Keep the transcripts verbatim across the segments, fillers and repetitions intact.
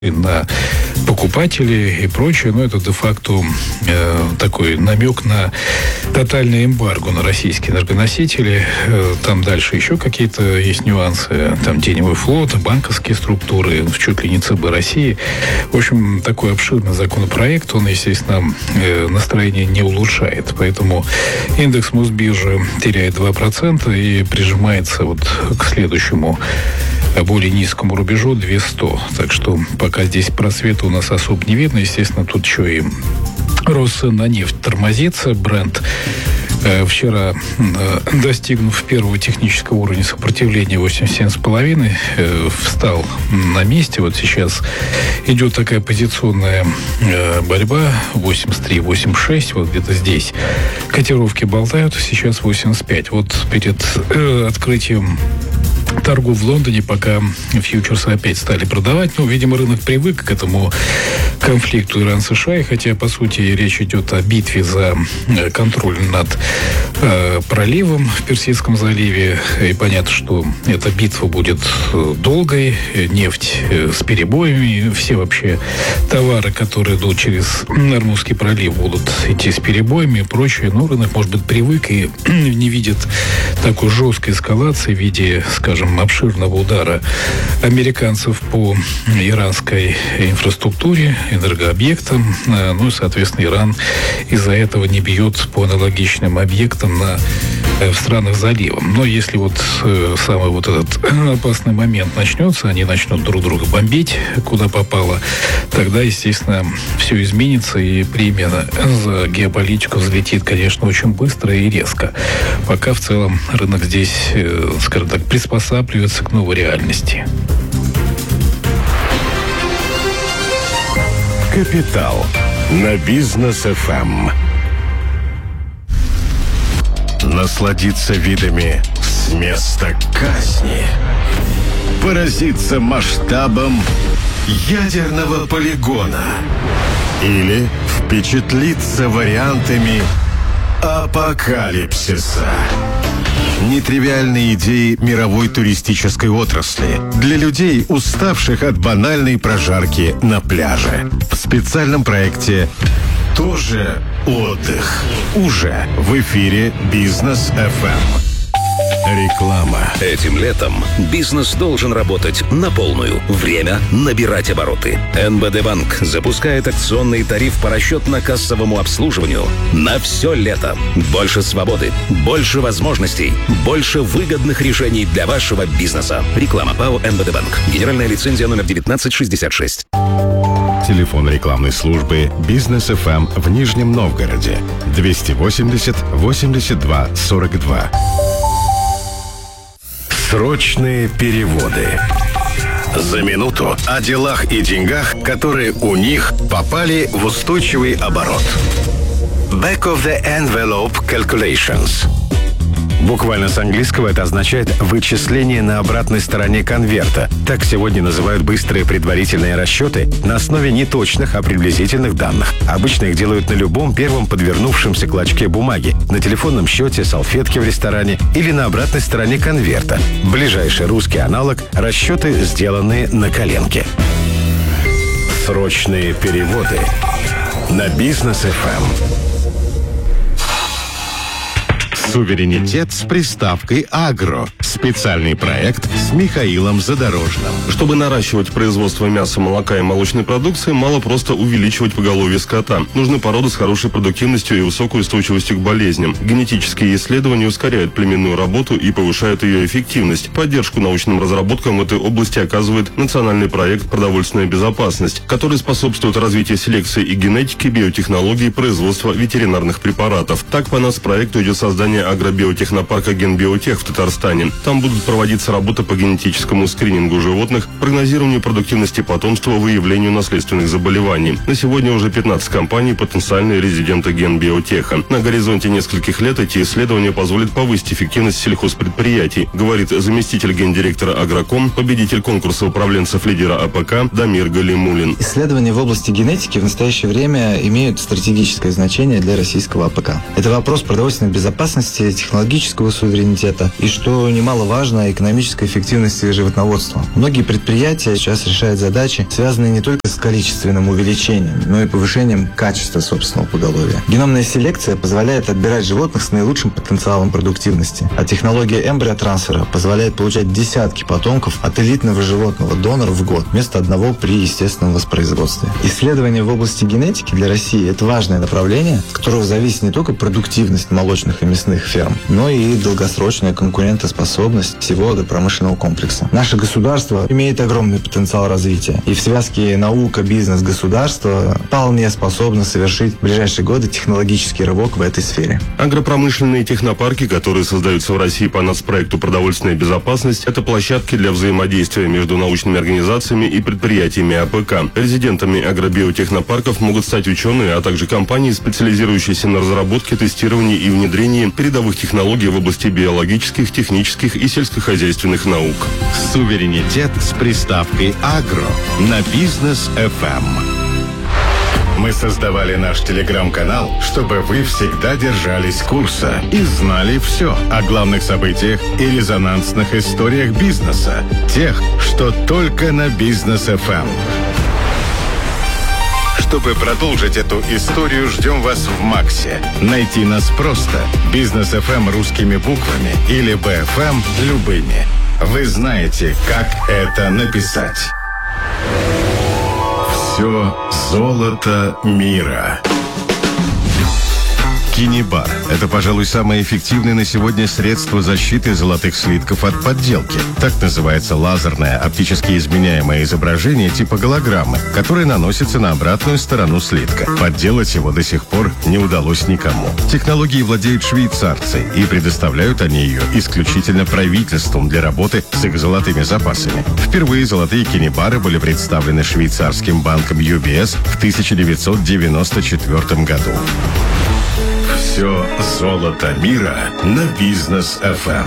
на покупателей и прочее, но это де-факто э, такой намек на тотальное эмбарго на российские энергоносители. Э, там дальше еще какие-то есть нюансы. Там теневой флот, банковские структуры, чуть ли не ЦБ России. В общем, такой обширный законопроект, он, естественно, э, настроение не улучшает. Поэтому индекс Мосбиржи теряет два процента и прижимается вот к следующему более низкому рубежу две сто. Так что пока здесь просвета у нас особо не видно. Естественно, тут еще и рост цен на нефть тормозится. Брент э, вчера, э, достигнув первого технического уровня сопротивления восемьдесят семь с половиной, э, встал на месте. Вот сейчас идет такая позиционная э, борьба. восемьдесят три восемьдесят шесть, вот где-то здесь. Котировки болтают. Сейчас восемьдесят пять. Вот перед э, открытием торгов в Лондоне пока фьючерсы опять стали продавать. Ну, видимо, рынок привык к этому конфликту Иран-США. И хотя, по сути, речь идет о битве за контроль над э, проливом в Персидском заливе. И понятно, что эта битва будет долгой. Нефть с перебоями. Все вообще товары, которые идут через Ормузский пролив, будут идти с перебоями и прочее. Но рынок, может быть, привык и не видит такой жесткой эскалации в виде, скажем, обширного удара американцев по иранской инфраструктуре, энергообъектам. Ну и, соответственно, Иран из-за этого не бьет по аналогичным объектам на, в странах залива. Но если вот самый вот этот опасный момент начнется, они начнут друг друга бомбить, куда попало, тогда, естественно, все изменится, и премия за геополитику взлетит, конечно, очень быстро и резко. Пока в целом рынок здесь, скажем так, приспосабливается к новой реальности. Капитал на Бизнес эф эм. Насладиться видами с места казни. Поразиться масштабом ядерного полигона. Или впечатлиться вариантами апокалипсиса. Нетривиальные идеи мировой туристической отрасли для людей, уставших от банальной прожарки на пляже. В специальном проекте «Тоже отдых». Уже в эфире Бизнес эф эм. Реклама. Этим летом бизнес должен работать на полную. Время набирать обороты. эн бэ дэ Банк запускает акционный тариф по расчетно-кассовому обслуживанию на все лето. Больше свободы, больше возможностей, больше выгодных решений для вашего бизнеса. Реклама ПАО эн бэ дэ Банк. Генеральная лицензия номер девятнадцать шестьдесят шесть. Телефон рекламной службы Бизнес эф эм в Нижнем Новгороде. двести восемьдесят восемьдесят два сорок два. Срочные переводы. За минуту о делах и деньгах, которые у них попали в устойчивый оборот. Back of the envelope calculations. Буквально с английского это означает «вычисление на обратной стороне конверта». Так сегодня называют быстрые предварительные расчеты на основе не точных, а приблизительных данных. Обычно их делают на любом первом подвернувшемся клочке бумаги, на телефонном счете, салфетке в ресторане или на обратной стороне конверта. Ближайший русский аналог – расчеты, сделанные на коленке. Срочные переводы на Бизнес эф эм. Суверенитет с приставкой «Агро». Специальный проект с Михаилом Задорожным. Чтобы наращивать производство мяса, молока и молочной продукции, мало просто увеличивать поголовье скота. Нужны породы с хорошей продуктивностью и высокой устойчивостью к болезням. Генетические исследования ускоряют племенную работу и повышают ее эффективность. Поддержку научным разработкам в этой области оказывает национальный проект «Продовольственная безопасность», который способствует развитию селекции и генетики, биотехнологий и производства ветеринарных препаратов. Так, по нас проекту идет создание агробиотехнопарка «Генбиотех» в Татарстане. Там будут проводиться работы по генетическому скринингу животных, прогнозированию продуктивности потомства, выявлению наследственных заболеваний. На сегодня уже пятнадцать компаний потенциальные резиденты Генбиотеха. На горизонте нескольких лет эти исследования позволят повысить эффективность сельхозпредприятий, говорит заместитель гендиректора Агроком, победитель конкурса управленцев лидера АПК Дамир Галимулин. Исследования в области генетики в настоящее время имеют стратегическое значение для российского АПК. Это вопрос продовольственной безопасности, технологического суверенитета и, что немало немаловажно экономической эффективности животноводства. Многие предприятия сейчас решают задачи, связанные не только с количественным увеличением, но и повышением качества собственного поголовья. Геномная селекция позволяет отбирать животных с наилучшим потенциалом продуктивности, а технология эмбриотрансфера позволяет получать десятки потомков от элитного животного донора в год вместо одного при естественном воспроизводстве. Исследования в области генетики для России – это важное направление, от которого зависит не только продуктивность молочных и мясных ферм, но и долгосрочная конкурентоспособность всего агропромышленного комплекса. Наше государство имеет огромный потенциал развития, и в связке наука, бизнес, государство вполне способно совершить в ближайшие годы технологический рывок в этой сфере. Агропромышленные технопарки, которые создаются в России по нацпроекту «Продовольственная безопасность», это площадки для взаимодействия между научными организациями и предприятиями АПК. Резидентами агробиотехнопарков могут стать ученые, а также компании, специализирующиеся на разработке, тестировании и внедрении передовых технологий в области биологических, технических и сельскохозяйственных наук. Суверенитет с приставкой «Агро» на Бизнес эф эм. Мы создавали наш телеграм-канал, чтобы вы всегда держались курса и знали все о главных событиях и резонансных историях бизнеса. Тех, что только на Бизнес эф эм. Чтобы продолжить эту историю, ждем вас в Максе. Найти нас просто. Бизнес эф эм русскими буквами или би эф эм любыми. Вы знаете, как это написать. Все золото мира. Кинибар – это, пожалуй, самое эффективное на сегодня средство защиты золотых слитков от подделки. Так называется лазерное оптически изменяемое изображение типа голограммы, которое наносится на обратную сторону слитка. Подделать его до сих пор не удалось никому. Технологией владеют швейцарцы, и предоставляют они ее исключительно правительством для работы с их золотыми запасами. Впервые золотые кинибары были представлены швейцарским банком ю би эс в тысяча девятьсот девяносто четвёртом году. Все золото мира на Бизнес эф эм.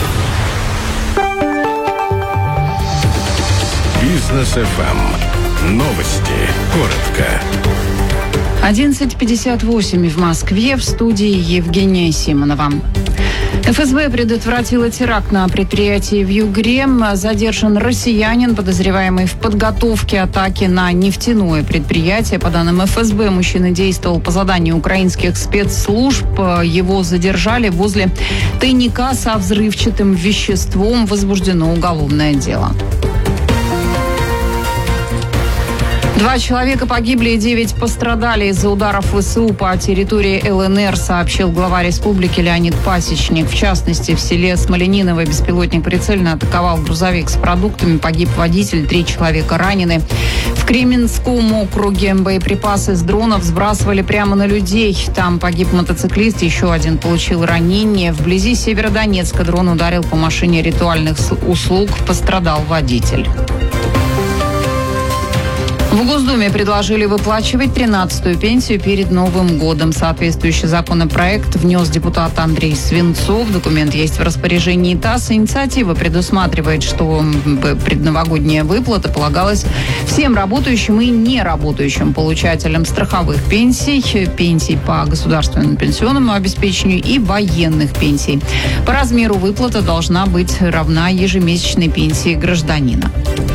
Бизнес эф эм. Новости. Коротко. одиннадцать пятьдесят восемь в Москве, в студии Евгения Симонова. эф эс бэ предотвратила теракт на предприятии в Югре. Задержан россиянин, подозреваемый в подготовке атаки на нефтяное предприятие. По данным эф эс бэ, мужчина действовал по заданию украинских спецслужб. Его задержали возле тайника со взрывчатым веществом. Возбуждено уголовное дело. Два человека погибли и девять пострадали из-за ударов вэ эс у по территории эл эн эр, сообщил глава республики Леонид Пасечник. В частности, в селе Смолениново беспилотник прицельно атаковал грузовик с продуктами. Погиб водитель, три человека ранены. В Кременском округе боеприпасы с дронов сбрасывали прямо на людей. Там погиб мотоциклист, еще один получил ранение. Вблизи Северодонецка дрон ударил по машине ритуальных услуг. Пострадал водитель. В Госдуме предложили выплачивать тринадцатую пенсию перед Новым годом. Соответствующий законопроект внес депутат Андрей Свинцов. Документ есть в распоряжении ТАСС. Инициатива предусматривает, что предновогодняя выплата полагалась всем работающим и неработающим получателям страховых пенсий, пенсий по государственному пенсионному обеспечению и военных пенсий. По размеру выплата должна быть равна ежемесячной пенсии гражданина.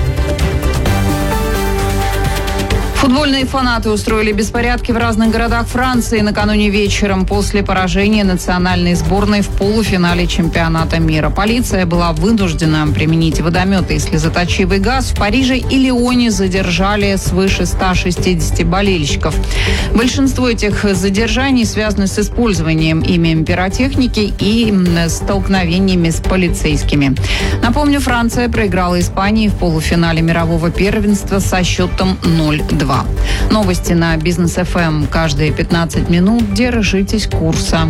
Футбольные фанаты устроили беспорядки в разных городах Франции накануне вечером после поражения национальной сборной в полуфинале чемпионата мира. Полиция была вынуждена применить водометы и слезоточивый газ. В Париже и Лионе задержали свыше ста шестидесяти болельщиков. Большинство этих задержаний связаны с использованием ими пиротехники и столкновениями с полицейскими. Напомню, Франция проиграла Испании в полуфинале мирового первенства со счетом ноль два. Новости на Бизнес эф эм каждые пятнадцать минут. Держитесь курса.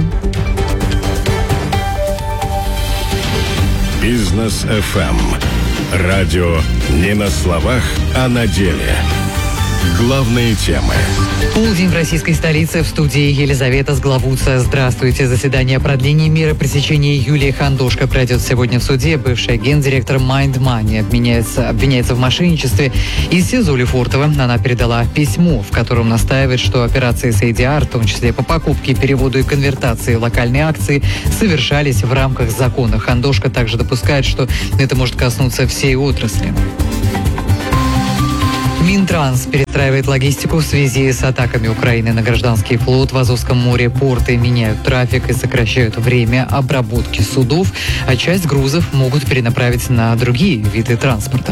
Бизнес эф эм. Радио не на словах, а на деле. Главные темы. Полдень в российской столице. В студии Елизавета Сглавуца. Здравствуйте. Заседание о продлении меры пресечения Юлии Хандошко пройдет сегодня в суде. Бывшая гендиректор Mind Money обвиняется, обвиняется в мошенничестве. Из СИЗО Лефортово она передала письмо, в котором настаивает, что операции с эй ди ар, в том числе по покупке, переводу и конвертации локальной акции, совершались в рамках закона. Хандошко также допускает, что это может коснуться всей отрасли. Минтранс перестраивает логистику в связи с атаками Украины на гражданский флот в Азовском море. Порты меняют трафик и сокращают время обработки судов, а часть грузов могут перенаправить на другие виды транспорта.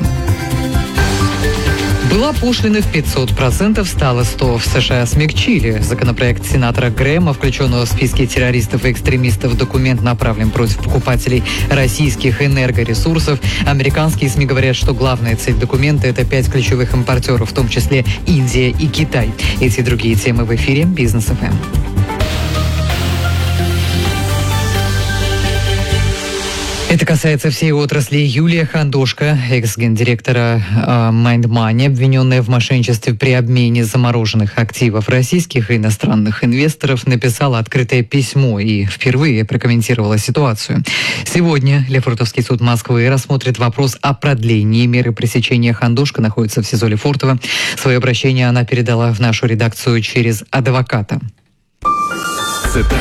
Была пошлина в пятьсот процентов, стало сто. В США смягчили. Законопроект сенатора Грэма, включенного в списки террористов и экстремистов, документ направлен против покупателей российских энергоресурсов. Американские СМИ говорят, что главная цель документа – это пять ключевых импортеров, в том числе Индия и Китай. Эти и другие темы в эфире «Бизнес эф эм». Это касается всей отрасли. Юлия Хандошко, экс-гендиректора э, Mind Money, обвиненная в мошенничестве при обмене замороженных активов российских и иностранных инвесторов, написала открытое письмо и впервые прокомментировала ситуацию. Сегодня Лефортовский суд Москвы рассмотрит вопрос о продлении меры пресечения. Хандошко находится в СИЗО Лефортово. Свое обращение она передала в нашу редакцию через адвоката. Цитата.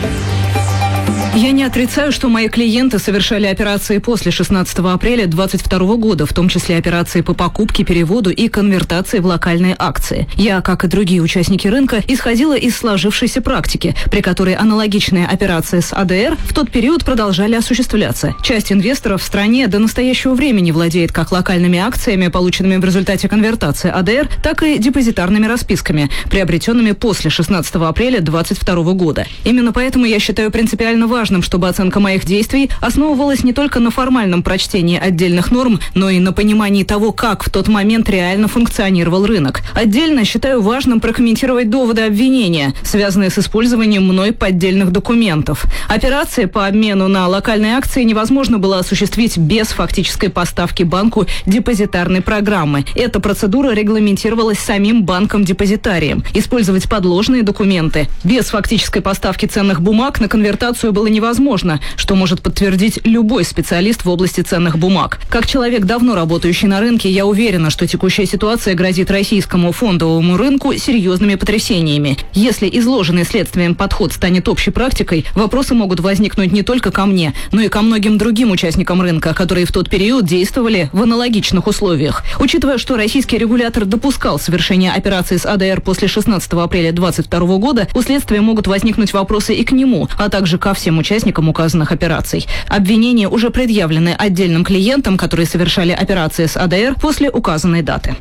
Я не отрицаю, что мои клиенты совершали операции после шестнадцатого апреля двадцать второго года, в том числе операции по покупке, переводу и конвертации в локальные акции. Я, как и другие участники рынка, исходила из сложившейся практики, при которой аналогичные операции с а дэ эр в тот период продолжали осуществляться. Часть инвесторов в стране до настоящего времени владеет как локальными акциями, полученными в результате конвертации а дэ эр, так и депозитарными расписками, приобретенными после шестнадцатого апреля двадцать второго года. Именно поэтому я считаю принципиально важным, чтобы оценка моих действий основывалась не только на формальном прочтении отдельных норм, но и на понимании того, как в тот момент реально функционировал рынок. Отдельно считаю важным прокомментировать доводы обвинения, связанные с использованием мной поддельных документов. Операции по обмену на локальные акции невозможно было осуществить без фактической поставки банку депозитарной программы. Эта процедура регламентировалась самим банком-депозитарием. Использовать подложные документы без фактической поставки ценных бумаг на конвертацию было невозможно, что может подтвердить любой специалист в области ценных бумаг. Как человек, давно работающий на рынке, я уверена, что текущая ситуация грозит российскому фондовому рынку серьезными потрясениями. Если изложенный следствием подход станет общей практикой, вопросы могут возникнуть не только ко мне, но и ко многим другим участникам рынка, которые в тот период действовали в аналогичных условиях. Учитывая, что российский регулятор допускал совершение операций с а дэ эр после шестнадцатого апреля двадцать второго года, у следствия могут возникнуть вопросы и к нему, а также ко всем участникам указанных операций. Обвинения уже предъявлены отдельным клиентам, которые совершали операции с а дэ эр после указанной даты.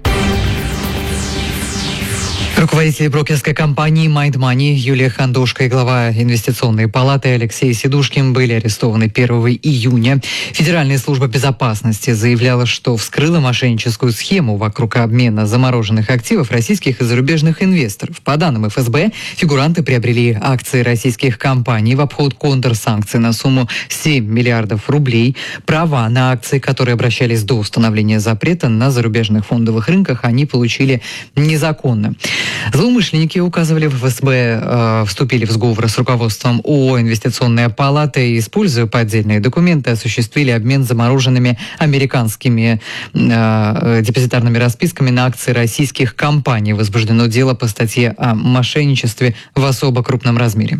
Руководитель брокерской компании Mind Money Юлия Хандошко и глава инвестиционной палаты Алексей Сидушкин были арестованы первого июня. Федеральная служба безопасности заявляла, что вскрыла мошенническую схему вокруг обмена замороженных активов российских и зарубежных инвесторов. По данным эф эс бэ, фигуранты приобрели акции российских компаний в обход контрсанкций на сумму семь миллиардов рублей. Права на акции, которые обращались до установления запрета на зарубежных фондовых рынках, они получили незаконно. Злоумышленники, указывали в эф эс бэ, э, вступили в сговор с руководством ООО «Инвестиционная палата» и, используя поддельные документы, осуществили обмен замороженными американскими э, депозитарными расписками на акции российских компаний. Возбуждено дело по статье о мошенничестве в особо крупном размере.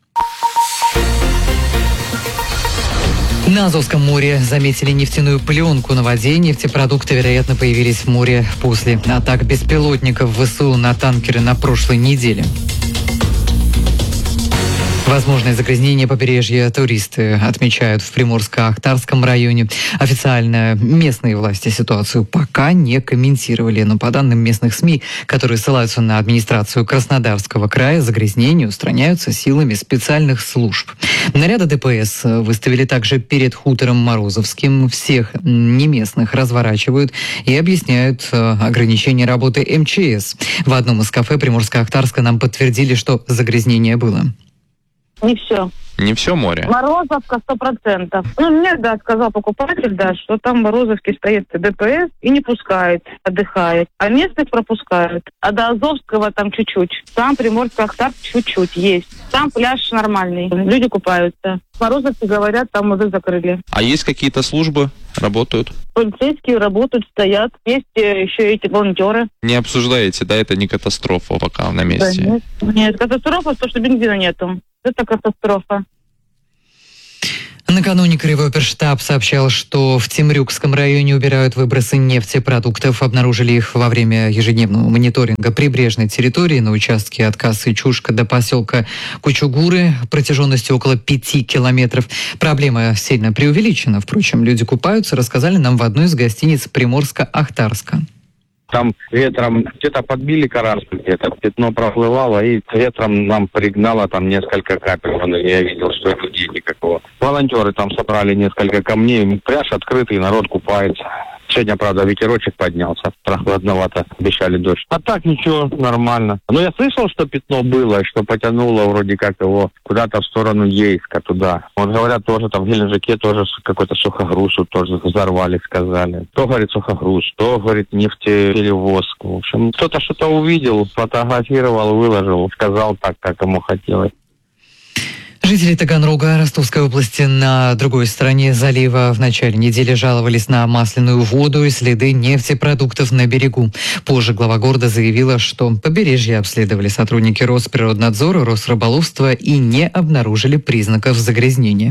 На Азовском море заметили нефтяную пленку на воде. Нефтепродукты, вероятно, появились в море после атак беспилотников вэ эс у на танкеры на прошлой неделе. Возможное загрязнение побережья туристы отмечают в Приморско-Ахтарском районе. Официально местные власти ситуацию пока не комментировали, но по данным местных СМИ, которые ссылаются на администрацию Краснодарского края, загрязнения устраняются силами специальных служб. Наряды дэ пэ эс выставили также перед хутором Морозовским. Всех неместных разворачивают и объясняют ограничение работы эм че эс. В одном из кафе Приморско-Ахтарска нам подтвердили, что загрязнение было. Не все. Не все море? Морозовка сто процентов. Ну, мне, да, сказал покупатель, да, что там в Морозовке стоит ДПС и не пускает, отдыхает. А местных пропускают. А до Азовского там чуть-чуть. Там Приморско-Ахтарск чуть-чуть есть. Там пляж нормальный. Люди купаются. В Морозовке, говорят, там уже закрыли. А есть какие-то службы? Работают? Полицейские работают, стоят. Есть еще эти волонтеры. Не обсуждаете, да, это не катастрофа пока на месте? Да, нет. нет, катастрофа, то, что бензина нету. Это катастрофа. Накануне Краевой оперштаб сообщал, что в Темрюкском районе убирают выбросы нефтепродуктов. Обнаружили их во время ежедневного мониторинга прибрежной территории на участке от Кассы Чушка до поселка Кучугуры протяженностью около пяти километров. Проблема сильно преувеличена. Впрочем, люди купаются, рассказали нам в одной из гостиниц Приморска-Ахтарска. Там ветром где-то подбили караску, где-то пятно проплывало, и ветром нам пригнало там несколько капель. Я видел, что людей никакого. Волонтеры там собрали несколько камней, пляж открытый, народ купается. Сегодня, правда, ветерочек поднялся, прохладновато, обещали дождь. А так ничего, нормально. Но я слышал, что пятно было, что потянуло вроде как его куда-то в сторону Ейска, туда. Вот говорят, тоже там в Геленджике тоже какой-то сухогруз тоже взорвали, сказали. То, говорит, сухогруз, то, говорит, нефтеперевозка. В общем, кто-то что-то увидел, фотографировал, выложил, сказал так, как ему хотелось. Жители Таганрога, Ростовской области, на другой стороне залива в начале недели жаловались на масляную воду и следы нефтепродуктов на берегу. Позже глава города заявила, что побережье обследовали сотрудники Росприроднадзора, Росрыболовства и не обнаружили признаков загрязнения.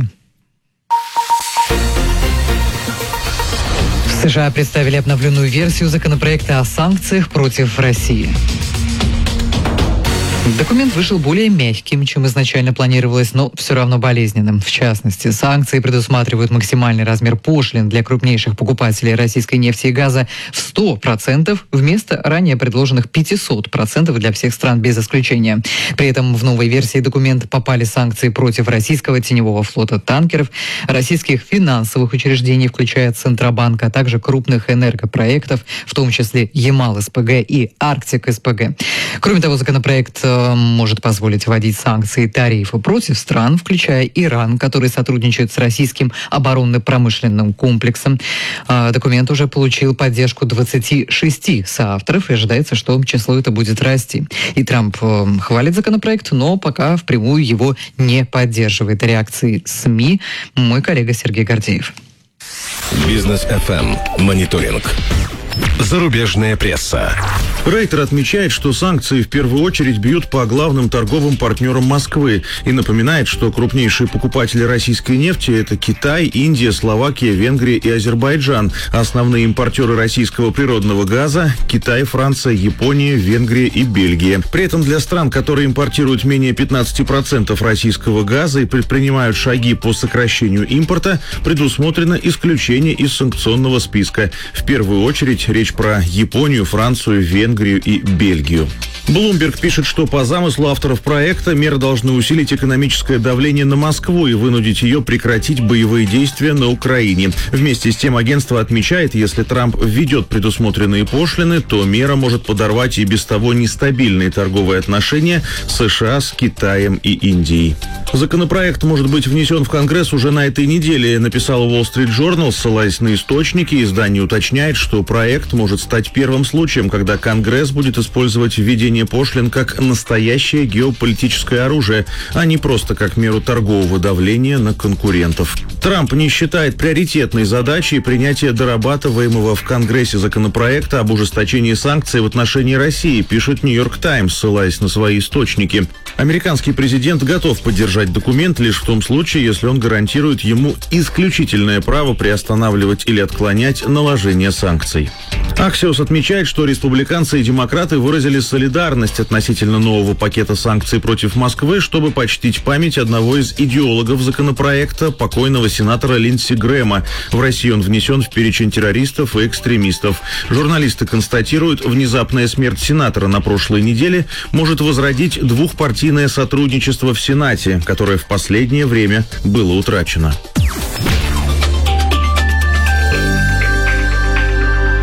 В США представили обновленную версию законопроекта о санкциях против России. Документ вышел более мягким, чем изначально планировалось, но все равно болезненным. В частности, санкции предусматривают максимальный размер пошлин для крупнейших покупателей российской нефти и газа в сто процентов вместо ранее предложенных пятьсот процентов для всех стран без исключения. При этом в новой версии документа попали санкции против российского теневого флота танкеров, российских финансовых учреждений, включая Центробанк, а также крупных энергопроектов, в том числе Ямал-СПГ и Арктик-СПГ. Кроме того, законопроект может позволить вводить санкции и тарифы против стран, включая Иран, который сотрудничает с российским оборонно-промышленным комплексом. Документ уже получил поддержку двадцати шести соавторов, и ожидается, что число это будет расти. И Трамп хвалит законопроект, но пока впрямую его не поддерживает. Реакции СМИ мой коллега Сергей Гордеев. Бизнес эф эм. Мониторинг. Зарубежная пресса. Рейтер отмечает, что санкции в первую очередь бьют по главным торговым партнерам Москвы и напоминает, что крупнейшие покупатели российской нефти – это Китай, Индия, Словакия, Венгрия и Азербайджан. Основные импортеры российского природного газа – Китай, Франция, Япония, Венгрия и Бельгия. При этом для стран, которые импортируют менее пятнадцати процентов российского газа и предпринимают шаги по сокращению импорта, предусмотрено исключение из санкционного списка. В первую очередь речь про Японию, Францию, Венгрию и Бельгию. Bloomberg пишет, что по замыслу авторов проекта меры должны усилить экономическое давление на Москву и вынудить ее прекратить боевые действия на Украине. Вместе с тем агентство отмечает, если Трамп введет предусмотренные пошлины, то мера может подорвать и без того нестабильные торговые отношения США с Китаем и Индией. Законопроект может быть внесен в Конгресс уже на этой неделе, написал Wall Street Journal, ссылаясь на источники. Издание уточняет, что проект может стать первым случаем, когда Конгресс будет использовать введение пошлин как настоящее геополитическое оружие, а не просто как меру торгового давления на конкурентов. Трамп не считает приоритетной задачей принятие дорабатываемого в Конгрессе законопроекта об ужесточении санкций в отношении России, пишет Нью-Йорк Таймс, ссылаясь на свои источники. Американский президент готов поддержать документ лишь в том случае, если он гарантирует ему исключительное право приостанавливать или отклонять наложение санкций. Axios отмечает, что республиканцы и демократы выразили солидарность относительно нового пакета санкций против Москвы, чтобы почтить память одного из идеологов законопроекта, покойного сенатора Линдси Грэма. В России он внесен в перечень террористов и экстремистов. Журналисты констатируют, внезапная смерть сенатора на прошлой неделе может возродить двухпартийное сотрудничество в Сенате, которое в последнее время было утрачено.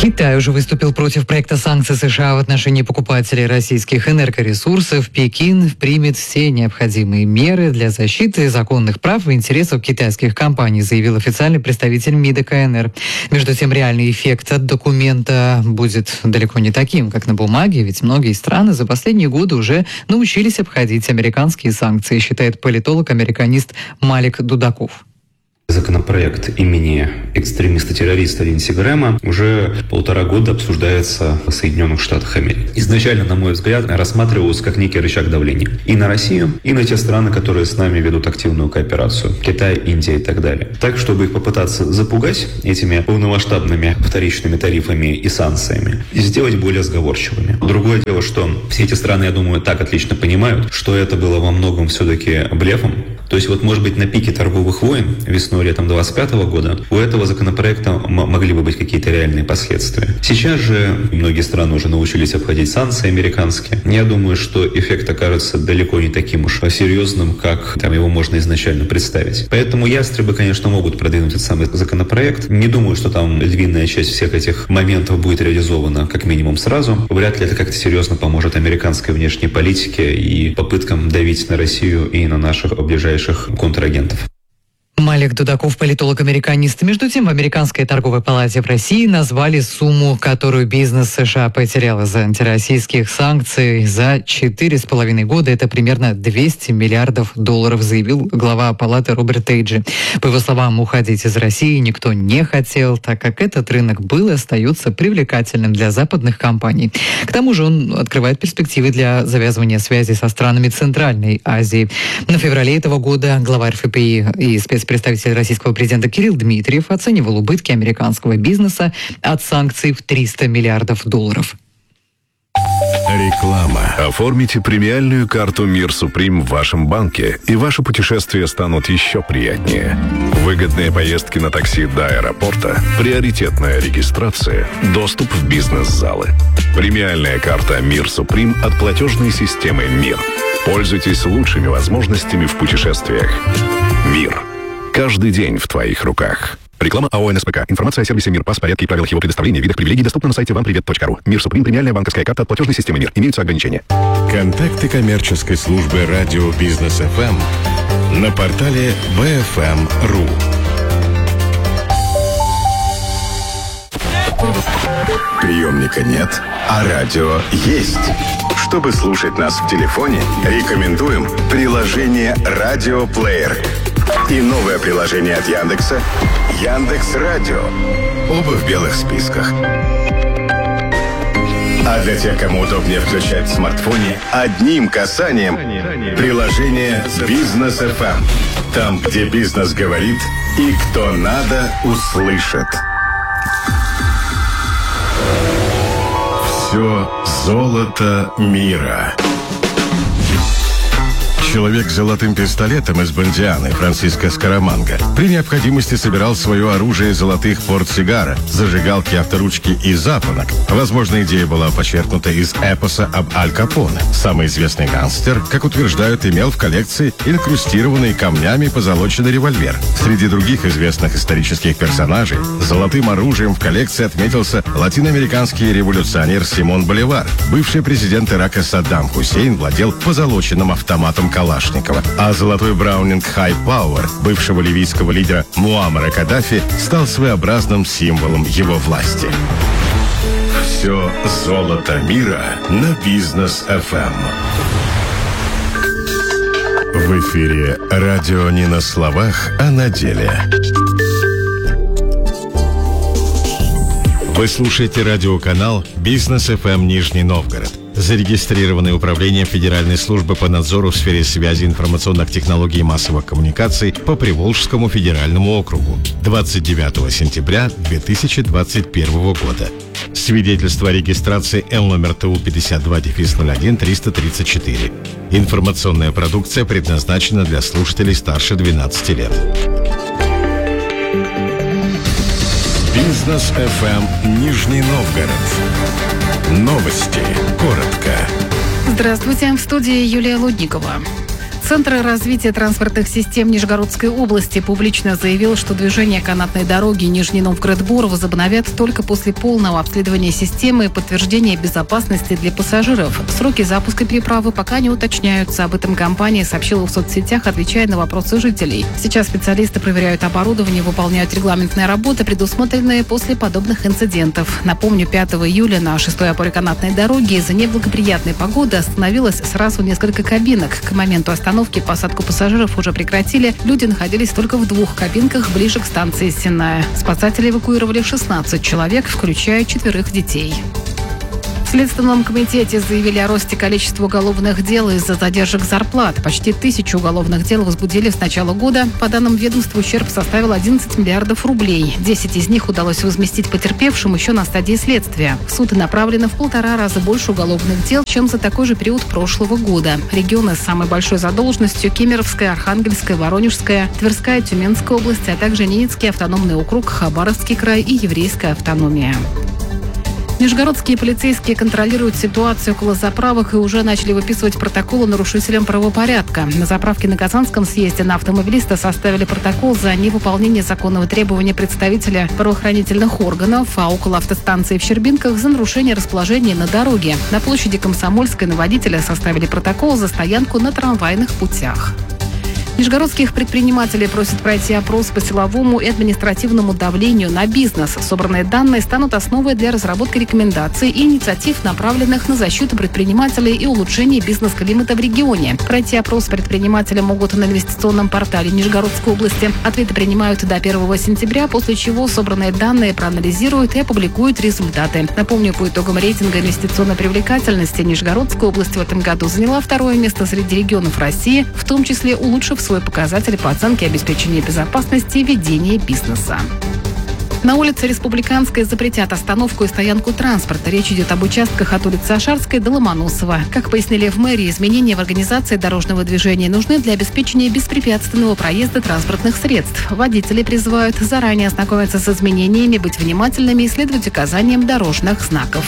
Китай уже выступил против проекта санкций США в отношении покупателей российских энергоресурсов. Пекин примет все необходимые меры для защиты законных прав и интересов китайских компаний, заявил официальный представитель МИДа КНР. Между тем, реальный эффект от документа будет далеко не таким, как на бумаге, ведь многие страны за последние годы уже научились обходить американские санкции, считает политолог-американист Малик Дудаков. Законопроект имени экстремиста-террориста Линдси Грэма уже полтора года обсуждается в Соединенных Штатах Америки. Изначально, на мой взгляд, рассматривался как некий рычаг давления и на Россию, и на те страны, которые с нами ведут активную кооперацию. Китай, Индия и так далее. Так, чтобы их попытаться запугать этими полномасштабными вторичными тарифами и санкциями, и сделать более сговорчивыми. Другое дело, что все эти страны, я думаю, так отлично понимают, что это было во многом все-таки блефом. То есть вот, может быть, на пике торговых войн весной летом двадцать пятого года у этого законопроекта м- могли бы быть какие-то реальные последствия. Сейчас же многие страны уже научились обходить санкции американские. Я думаю, что эффект окажется далеко не таким уж серьезным, как там его можно изначально представить. Поэтому ястребы, конечно, могут продвинуть этот самый законопроект. Не думаю, что там львиная часть всех этих моментов будет реализована как минимум сразу. Вряд ли это как-то серьезно поможет американской внешней политике и попыткам давить на Россию и на наших ближайших контрагентов. Малик Дудаков, политолог-американист. Между тем, в Американской торговой палате в России назвали сумму, которую бизнес США потерял из-за антироссийских санкций за четыре с половиной года. Это примерно двести миллиардов долларов, заявил глава палаты Роберт Эйджи. По его словам, уходить из России никто не хотел, так как этот рынок был и остается привлекательным для западных компаний. К тому же он открывает перспективы для завязывания связи со странами Центральной Азии. На феврале этого года глава эр эф пэ и и спецпредставитель Представитель российского президента Кирилл Дмитриев оценивал убытки американского бизнеса от санкций в триста миллиардов долларов. Реклама. Оформите премиальную карту «Мир Суприм» в вашем банке, и ваши путешествия станут еще приятнее. Выгодные поездки на такси до аэропорта, приоритетная регистрация, доступ в бизнес-залы. Премиальная карта «Мир Суприм» от платежной системы «Мир». Пользуйтесь лучшими возможностями в путешествиях. «Мир». Каждый день в твоих руках. Реклама АО эн эс пэ ка. Информация о сервисе «Мир», порядке и правилах его предоставления, видах привилегий доступна на сайте вам привет точка ру. «Мир Суприм» — премиальная банковская карта от платежной системы «Мир». Имеются ограничения. Контакты коммерческой службы радио «Бизнес эф эм» на портале би эф эм точка ру. Приемника нет, а радио есть. Чтобы слушать нас в телефоне, рекомендуем приложение «Радиоплеер» и новое приложение от Яндекса «Яндекс.Радио». Оба в белых списках. А для тех, кому удобнее включать в смартфоне, одним касанием приложение «Бизнес эф эм». Там, где бизнес говорит и кто надо, услышит. Все золото мира. Человек с золотым пистолетом из Бондианы, Франциско Скараманго, при необходимости собирал свое оружие из золотых портсигара, зажигалки, авторучки и запонок. Возможно, идея была почерпнута из эпоса об Аль Капоне. Самый известный гангстер, как утверждают, имел в коллекции инкрустированный камнями позолоченный револьвер. Среди других известных исторических персонажей золотым оружием в коллекции отметился латиноамериканский революционер Симон Боливар. Бывший президент Ирака Саддам Хусейн владел позолоченным автоматом Калашникова, а золотой браунинг Хай Пауэр бывшего ливийского лидера Муаммара Каддафи стал своеобразным символом его власти. Все золото мира на Бизнес эф эм. В эфире радио не на словах, а на деле. Вы слушаете радиоканал Бизнес эф эм Нижний Новгород, зарегистрированный Управлением Федеральной службы по надзору в сфере связи, информационных технологий и массовых коммуникаций по Приволжскому федеральному округу двадцать девятого сентября две тысячи двадцать первого года. Свидетельство о регистрации Л номер Т У пятьдесят два ноль один триста тридцать четыре. Информационная продукция предназначена для слушателей старше двенадцати лет. Бизнес эф эм Нижний Новгород. Новости. Коротко. Здравствуйте. В студии Юлия Лудникова. Центр развития транспортных систем Нижегородской области публично заявил, что движение канатной дороги Нижний Новгород-Бор возобновят только после полного обследования системы и подтверждения безопасности для пассажиров. Сроки запуска переправы пока не уточняются. Об этом компания сообщила в соцсетях, отвечая на вопросы жителей. Сейчас специалисты проверяют оборудование, выполняют регламентные работы, предусмотренные после подобных инцидентов. Напомню, пятого июля на шестой опоре канатной дороги из-за неблагоприятной погоды остановилось сразу несколько кабинок. К моменту остановки посадку пассажиров уже прекратили. Люди находились только в двух кабинках ближе к станции Сенная. Спасатели эвакуировали шестнадцать человек, включая четверых детей. В Следственном комитете заявили о росте количества уголовных дел из-за задержек зарплат. Почти тысячу уголовных дел возбудили с начала года. По данным ведомства, ущерб составил одиннадцать миллиардов рублей. десять из них удалось возместить потерпевшим еще на стадии следствия. В суд направлено в полтора раза больше уголовных дел, чем за такой же период прошлого года. Регионы с самой большой задолженностью – Кемеровская, Архангельская, Воронежская, Тверская, Тюменская области, а также Ненецкий автономный округ, Хабаровский край и Еврейская автономия. Нижегородские полицейские контролируют ситуацию около заправок и уже начали выписывать протоколы нарушителям правопорядка. На заправке на Казанском съезде на автомобилиста составили протокол за невыполнение законного требования представителя правоохранительных органов, а около автостанции в Щербинках за нарушение расположения на дороге. На площади Комсомольской на водителя составили протокол за стоянку на трамвайных путях. Нижегородских предпринимателей просят пройти опрос по силовому и административному давлению на бизнес. Собранные данные станут основой для разработки рекомендаций и инициатив, направленных на защиту предпринимателей и улучшение бизнес-климата в регионе. Пройти опрос предприниматели могут на инвестиционном портале Нижегородской области. Ответы принимают до первого сентября, после чего собранные данные проанализируют и опубликуют результаты. Напомню, по итогам рейтинга инвестиционной привлекательности Нижегородская область в этом году заняла второе место среди регионов России, в том числе улучшив свой показатель по оценке обеспечения безопасности и ведения бизнеса. На улице Республиканской запретят остановку и стоянку транспорта. Речь идет об участках от улицы Ашарской до Ломоносова. Как пояснили в мэрии, изменения в организации дорожного движения нужны для обеспечения беспрепятственного проезда транспортных средств. Водители призывают заранее ознакомиться с изменениями, быть внимательными и следовать указаниям дорожных знаков.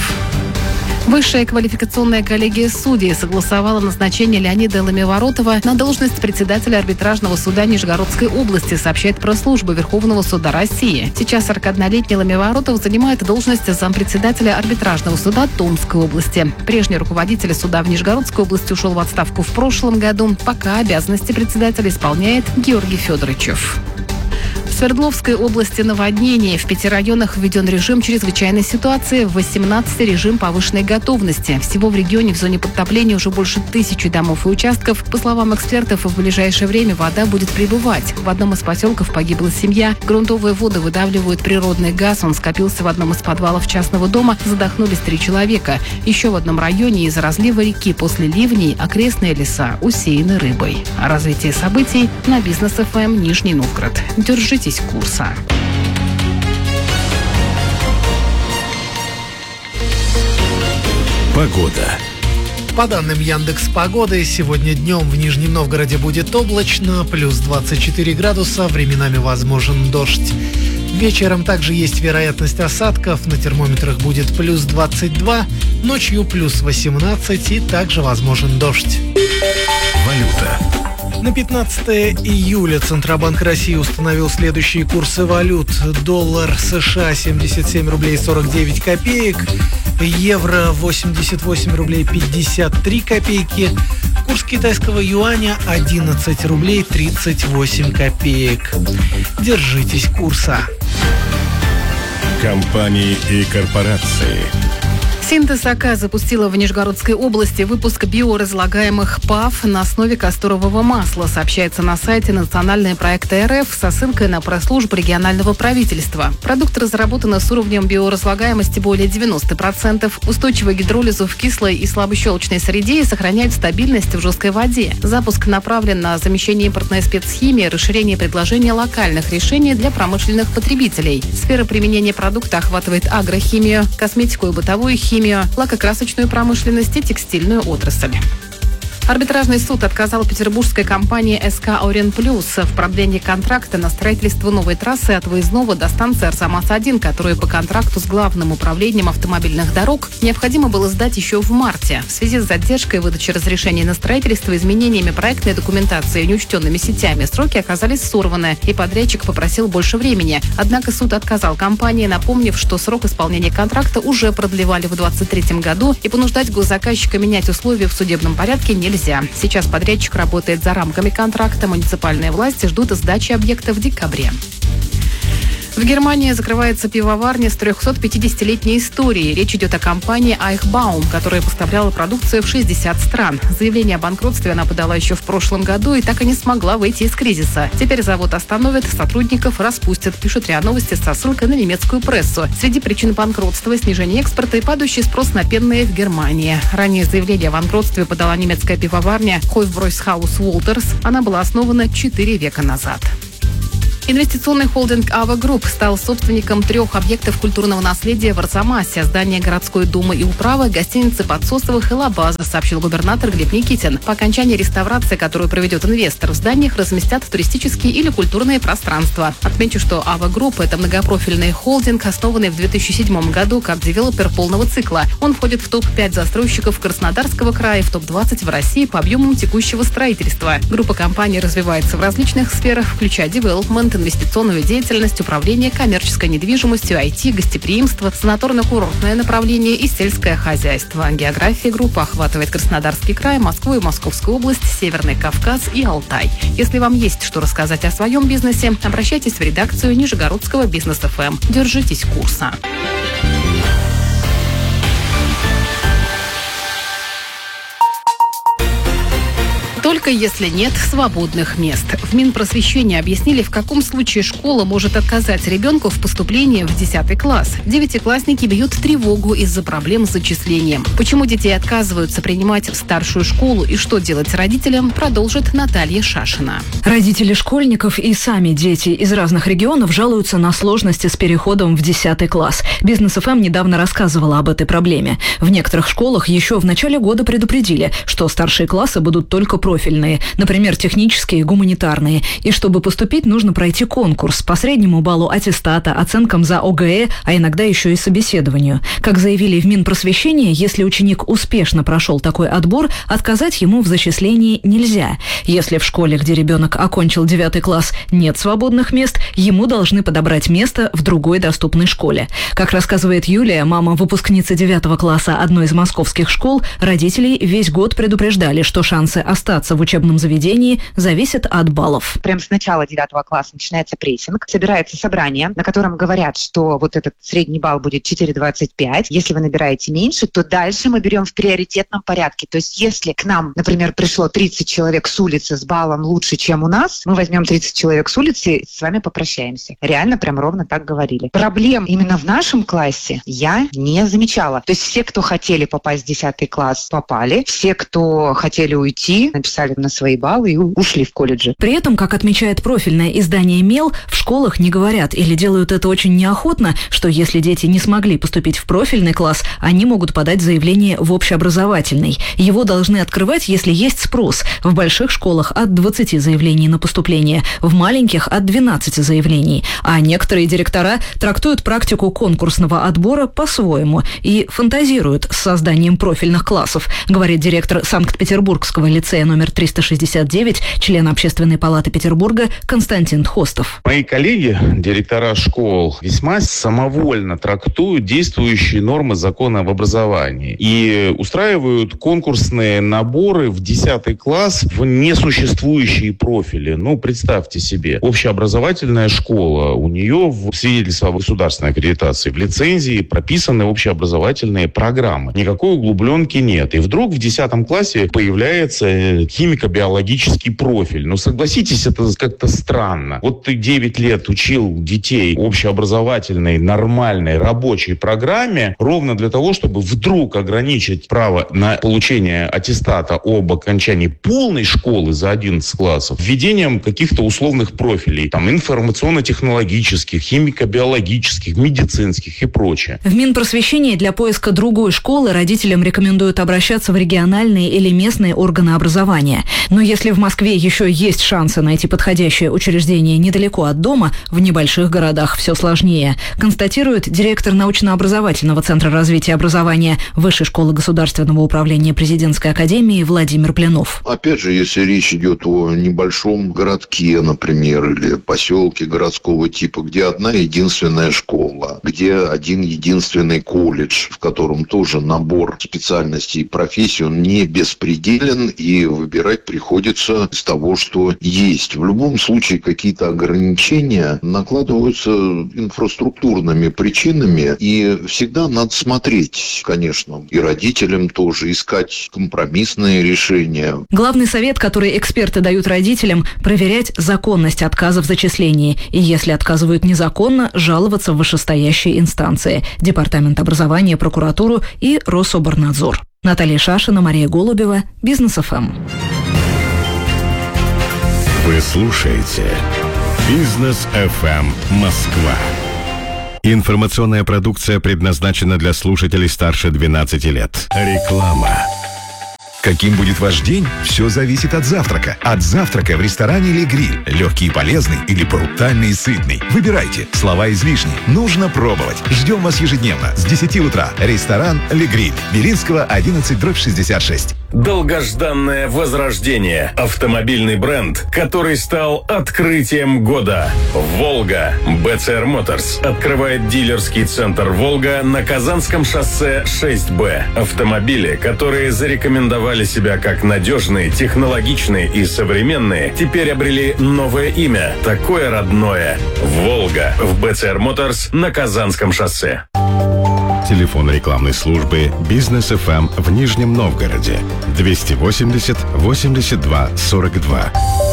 Высшая квалификационная коллегия судей согласовала назначение Леонида Ломеворотова на должность председателя арбитражного суда Нижегородской области, сообщает пресс-служба Верховного суда России. Сейчас сорокаоднолетний Ломеворотов занимает должность зампредседателя арбитражного суда Томской области. Прежний руководитель суда в Нижегородской области ушел в отставку в прошлом году, пока обязанности председателя исполняет Георгий Федоровичев. В Свердловской области наводнение. В пяти районах введен режим чрезвычайной ситуации, в восемнадцати режим повышенной готовности. Всего в регионе в зоне подтопления уже больше тысячи домов и участков. По словам экспертов, в ближайшее время вода будет прибывать. В одном из поселков погибла семья. Грунтовые воды выдавливают природный газ. Он скопился в одном из подвалов частного дома. Задохнулись три человека. Еще в одном районе из-за разлива реки после ливней окрестные леса усеяны рыбой. О развитии событий на Бизнес эф эм Нижний Новгород. Держитесь курса. Погода. По данным Яндекс.Погоды, сегодня днем в Нижнем Новгороде будет облачно, плюс двадцать четыре градуса, временами возможен дождь. Вечером также есть вероятность осадков, на термометрах будет плюс двадцать два, ночью плюс восемнадцать и также возможен дождь. Валюта. На пятнадцатое июля Центробанк России установил следующие курсы валют. Доллар США семьдесят семь рублей сорок девять копеек, евро восемьдесят восемь рублей пятьдесят три копейки, курс китайского юаня одиннадцать рублей тридцать восемь копеек. Держитесь курса. Компании и корпорации. Синтез АК запустила в Нижегородской области выпуск биоразлагаемых ПАВ на основе касторового масла, сообщается на сайте Национальные проекты РФ со ссылкой на пресс-службу регионального правительства. Продукт разработан с уровнем биоразлагаемости более девяносто процентов, устойчивой к гидролизу в кислой и слабощелочной среде и сохраняет стабильность в жесткой воде. Запуск направлен на замещение импортной спецхимии, расширение предложения локальных решений для промышленных потребителей. Сфера применения продукта охватывает агрохимию, косметику и бытовую химию, лакокрасочную промышленность и текстильную отрасль. Арбитражный суд отказал петербургской компании эс ка Орен Плюс в продлении контракта на строительство новой трассы от Выездного до станции Арзамас один, которую по контракту с Главным управлением автомобильных дорог необходимо было сдать еще в марте. В связи с задержкой выдачи разрешений на строительство, изменениями проектной документации и неучтенными сетями сроки оказались сорваны, и подрядчик попросил больше времени. Однако суд отказал компании, напомнив, что срок исполнения контракта уже продлевали в двадцать третьем году, и понуждать госзаказчика менять условия в судебном порядке нельзя. Сейчас подрядчик работает за рамками контракта. Муниципальные власти ждут сдачи объекта в декабре. В Германии закрывается пивоварня с трехсотпятидесятилетней историей. Речь идет о компании Eichbaum, которая поставляла продукцию в шестьдесят стран. Заявление о банкротстве она подала еще в прошлом году и так и не смогла выйти из кризиса. Теперь завод остановят, сотрудников распустят, пишут РИА Новости со ссылкой на немецкую прессу. Среди причин банкротства — снижение экспорта и падающий спрос на пенные в Германии. Ранее заявление о банкротстве подала немецкая пивоварня Hofbräuhaus Wolters. Она была основана четыре века назад. Инвестиционный холдинг «Ава Групп» стал собственником трех объектов культурного наследия в Арзамасе: здания городской думы и управы, гостиницы Подсосовых и Ла-База, сообщил губернатор Глеб Никитин. По окончании реставрации, которую проведет инвестор, в зданиях разместят туристические или культурные пространства. Отмечу, что «Ава Групп» — это многопрофильный холдинг, основанный в две тысячи седьмом году как девелопер полного цикла. Он входит в топ пять застройщиков Краснодарского края, в топ двадцать в России по объемам текущего строительства. Группа компаний развивается в различных сферах, включая девелопмент, инвестиционную деятельность, управление коммерческой недвижимостью, ай ти, гостеприимство, санаторно-курортное направление и сельское хозяйство. География группы охватывает Краснодарский край, Москву и Московскую область, Северный Кавказ и Алтай. Если вам есть что рассказать о своем бизнесе, обращайтесь в редакцию Нижегородского Бизнес эф эм. Держитесь курса. Только если нет свободных мест. В Минпросвещении объяснили, в каком случае школа может отказать ребенку в поступлении в десятый класс. Девятиклассники бьют тревогу из-за проблем с зачислением. Почему детей отказываются принимать в старшую школу и что делать родителям, продолжит Наталья Шашина. Родители школьников и сами дети из разных регионов жалуются на сложности с переходом в десятый класс. Бизнес эф эм недавно рассказывала об этой проблеме. В некоторых школах еще в начале года предупредили, что старшие классы будут только профильные, например, технические и гуманитарные. И чтобы поступить, нужно пройти конкурс по среднему баллу аттестата, оценкам за о гэ э, а иногда еще и собеседованию. Как заявили в Минпросвещении, если ученик успешно прошел такой отбор, отказать ему в зачислении нельзя. Если в школе, где ребенок окончил девятый класс, нет свободных мест, ему должны подобрать место в другой доступной школе. Как рассказывает Юлия, мама выпускницы девятого класса одной из московских школ, родителей весь год предупреждали, что шансы остаться в учебном заведении зависят от баллов. Прям с начала девятого класса начинается прессинг, собирается собрание, на котором говорят, что вот этот средний балл будет четыре двадцать пять. Если вы набираете меньше, то дальше мы берем в приоритетном порядке. То есть если к нам, например, пришло тридцать человек с улицы с баллом лучше, чем у нас, мы возьмем тридцать человек с улицы и с вами попрощаемся. Реально прям ровно так говорили. Проблем именно в нашем классе я не замечала. То есть все, кто хотели попасть в десятый класс, попали. Все, кто хотели уйти, написали на свои баллы и ушли в колледжи. При этом, как отмечает профильное издание «Мел», в школах не говорят или делают это очень неохотно, что если дети не смогли поступить в профильный класс, они могут подать заявление в общеобразовательный. Его должны открывать, если есть спрос. В больших школах от двадцати заявлений на поступление, в маленьких от двенадцати заявлений. А некоторые директора трактуют практику конкурсного отбора по-своему и фантазируют с созданием профильных классов, говорит директор Санкт-Петербургского лицея номер триста шестьдесят девять, член Общественной палаты Петербурга Константин Тхостов. Мои коллеги, директора школ, весьма самовольно трактуют действующие нормы закона об образовании и устраивают конкурсные наборы в десятый класс в несуществующие профили. Ну, представьте себе, общеобразовательная школа, у нее в свидетельстве о государственной аккредитации, в лицензии прописаны общеобразовательные программы. Никакой углубленки нет. И вдруг в десятом классе появляется химико-биологический профиль. Но согласитесь, это как-то странно. Вот ты девять лет учил детей общеобразовательной, нормальной, рабочей программе ровно для того, чтобы вдруг ограничить право на получение аттестата об окончании полной школы за одиннадцать классов введением каких-то условных профилей, там, информационно-технологических, химико-биологических, медицинских и прочее. В Минпросвещении для поиска другой школы родителям рекомендуют обращаться в региональные или местные органы образования. Но если в Москве еще есть шансы найти подходящее учреждение недалеко от дома, в небольших городах все сложнее, констатирует директор научно-образовательного центра развития образования Высшей школы государственного управления Президентской академии Владимир Пленов. Опять же, если речь идет о небольшом городке, например, или поселке городского типа, где одна единственная школа, где один единственный колледж, в котором тоже набор специальностей и профессий, он не беспределен, и выбирать приходится из того, что есть. В любом случае, какие-то ограничения накладываются инфраструктурными причинами, и всегда надо смотреть, конечно, и родителям тоже, искать компромиссные решения. Главный совет, который эксперты дают родителям – проверять законность отказа в зачислении. И если отказывают незаконно, жаловаться в вышестоящие инстанции – Департамент образования, прокуратуру и Рособорнадзор. Наталья Шашина, Мария Голубева, Бизнес эф эм. Вы слушаете Бизнес эф эм Москва. Информационная продукция предназначена для слушателей старше двенадцати лет. Реклама. Каким будет ваш день? Все зависит от завтрака. От завтрака в ресторане «Ле Гриль». Легкий и полезный или брутальный и сытный. Выбирайте. Слова излишни. Нужно пробовать. Ждем вас ежедневно с десяти утра. Ресторан «Ле Гриль». Белинского, одиннадцать, дробь шестьдесят шесть. Долгожданное возрождение. Автомобильный бренд, который стал открытием года. «Волга». бэ цэ эр Motors открывает дилерский центр «Волга» на Казанском шоссе шесть бэ. Автомобили, которые зарекомендовали себя как надежные, технологичные и современные, теперь обрели новое имя, такое родное. «Волга» в бэ цэ эр Motors на Казанском шоссе. Телефон рекламной службы «Бизнес эф эм» в Нижнем Новгороде двести восемьдесят восемьдесят два сорок два.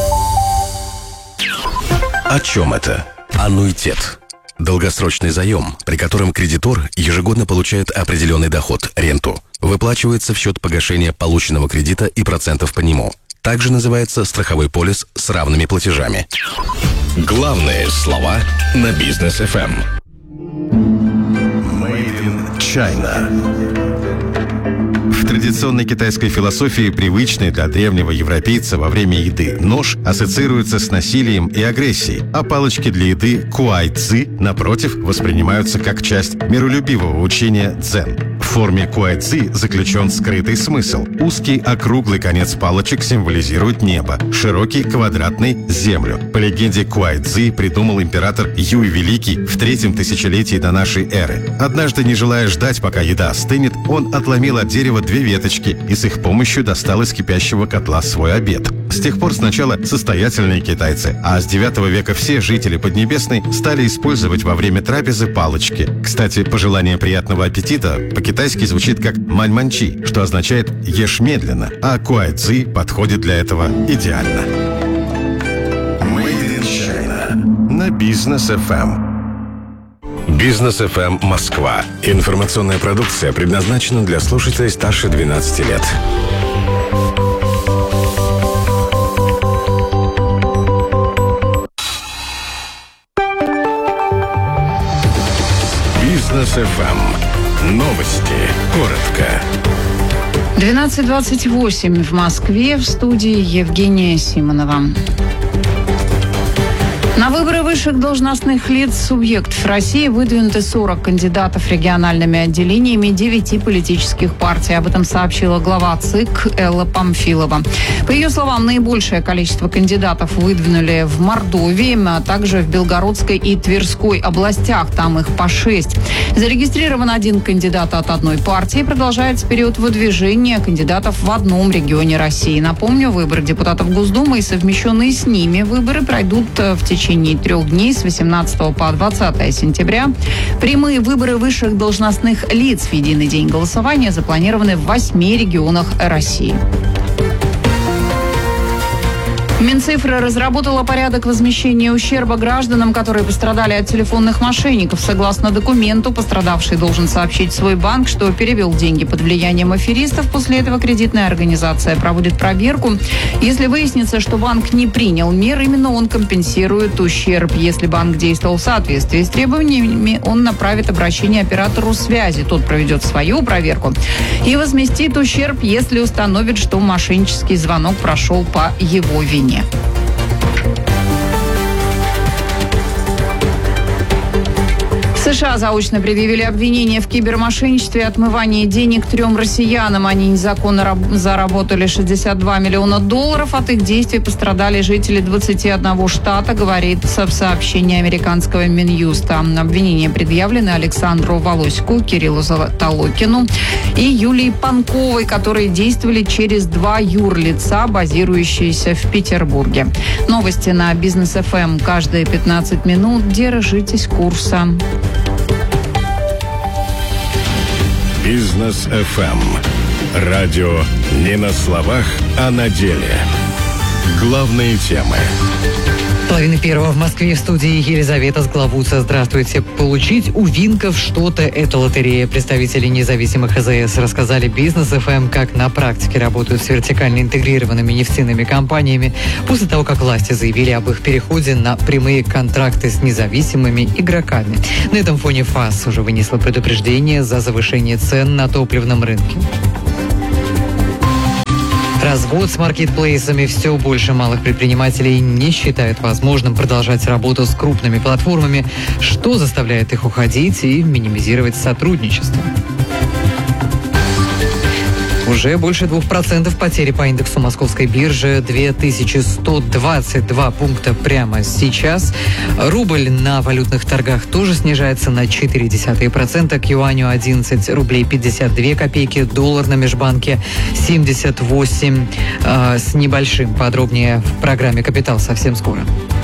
О чем это? Аннуитет. Долгосрочный заем, при котором кредитор ежегодно получает определенный доход, ренту. Выплачивается в счет погашения полученного кредита и процентов по нему. Также называется страховой полис с равными платежами. Главные слова на Бизнес эф эм. China. В традиционной китайской философии привычный для древнего европейца во время еды нож ассоциируется с насилием и агрессией, а палочки для еды куай-ци, напротив, воспринимаются как часть миролюбивого учения дзен. В форме куай-ци заключен скрытый смысл. Узкий округлый конец палочек символизирует небо, широкий квадратный – землю. По легенде, куай-ци придумал император Юй Великий в третьем тысячелетии до нашей эры. Однажды, не желая ждать, пока еда остынет, он отломил от дерева две веточки и с их помощью достал из кипящего котла свой обед. С тех пор сначала состоятельные китайцы, а с девятого века все жители Поднебесной стали использовать во время трапезы палочки. Кстати, пожелание приятного аппетита по-китайски звучит как «маньманчи», что означает «ешь медленно», а куай-цзи подходит для этого идеально. Made in China. На Бизнес эф эм. Бизнес эф эм Москва. Информационная продукция предназначена для слушателей старше двенадцати лет. Бизнес эф эм. Новости. Коротко. двенадцать двадцать восемь в Москве. В студии Евгения Симонова. На выборы высших должностных лиц субъектов России выдвинуты сорок кандидатов региональными отделениями девяти политических партий. Об этом сообщила глава ЦИК Элла Памфилова. По ее словам, наибольшее количество кандидатов выдвинули в Мордовии, а также в Белгородской и Тверской областях. Там их по шесть. Зарегистрирован один кандидат от одной партии. Продолжается период выдвижения кандидатов в одном регионе России. Напомню, выборы депутатов Госдумы и совмещенные с ними выборы пройдут в течение В течение трех дней с восемнадцатого по двадцатое сентября. Прямые выборы высших должностных лиц в единый день голосования запланированы в восьми регионах России. Минцифра разработала порядок возмещения ущерба гражданам, которые пострадали от телефонных мошенников. Согласно документу, пострадавший должен сообщить в свой банк, что перевел деньги под влиянием аферистов. После этого кредитная организация проводит проверку. Если выяснится, что банк не принял мер, именно он компенсирует ущерб. Если банк действовал в соответствии с требованиями, он направит обращение оператору связи. Тот проведет свою проверку и возместит ущерб, если установит, что мошеннический звонок прошел по его вине. В США заочно предъявили обвинение в кибермошенничестве и отмывании денег трем россиянам. Они незаконно раб- заработали шестьдесят два миллиона долларов. От их действий пострадали жители двадцати одного штата, говорится в сообщении американского Минюста. Обвинения предъявлены Александру Волоську, Кириллу Золотолокину и Юлии Панковой, которые действовали через два юрлица, базирующиеся в Петербурге. Новости на Бизнес эф эм каждые пятнадцать минут. Держитесь курса. Бизнес эф эм. Радио не на словах, а на деле. Главные темы. Половина первого в Москве, в студии Елизавета Сглавуца. Здравствуйте. Получить у Винков что-то – это лотерея. Представители независимых эй зэ эс рассказали Бизнес эф эм, как на практике работают с вертикально интегрированными нефтяными компаниями после того, как власти заявили об их переходе на прямые контракты с независимыми игроками. На этом фоне ФАС уже вынесла предупреждение за завышение цен на топливном рынке. Развод с маркетплейсами. Все больше малых предпринимателей не считают возможным продолжать работу с крупными платформами, что заставляет их уходить и минимизировать сотрудничество. Уже больше двух процентов потери по индексу московской биржи, две тысячи сто двадцать два пункта прямо сейчас. Рубль на валютных торгах тоже снижается на четыре десятых процента, к юаню одиннадцать рублей пятьдесят две копейки, доллар на межбанке семьдесят восемь э, с небольшим. Подробнее в программе «Капитал» совсем скоро.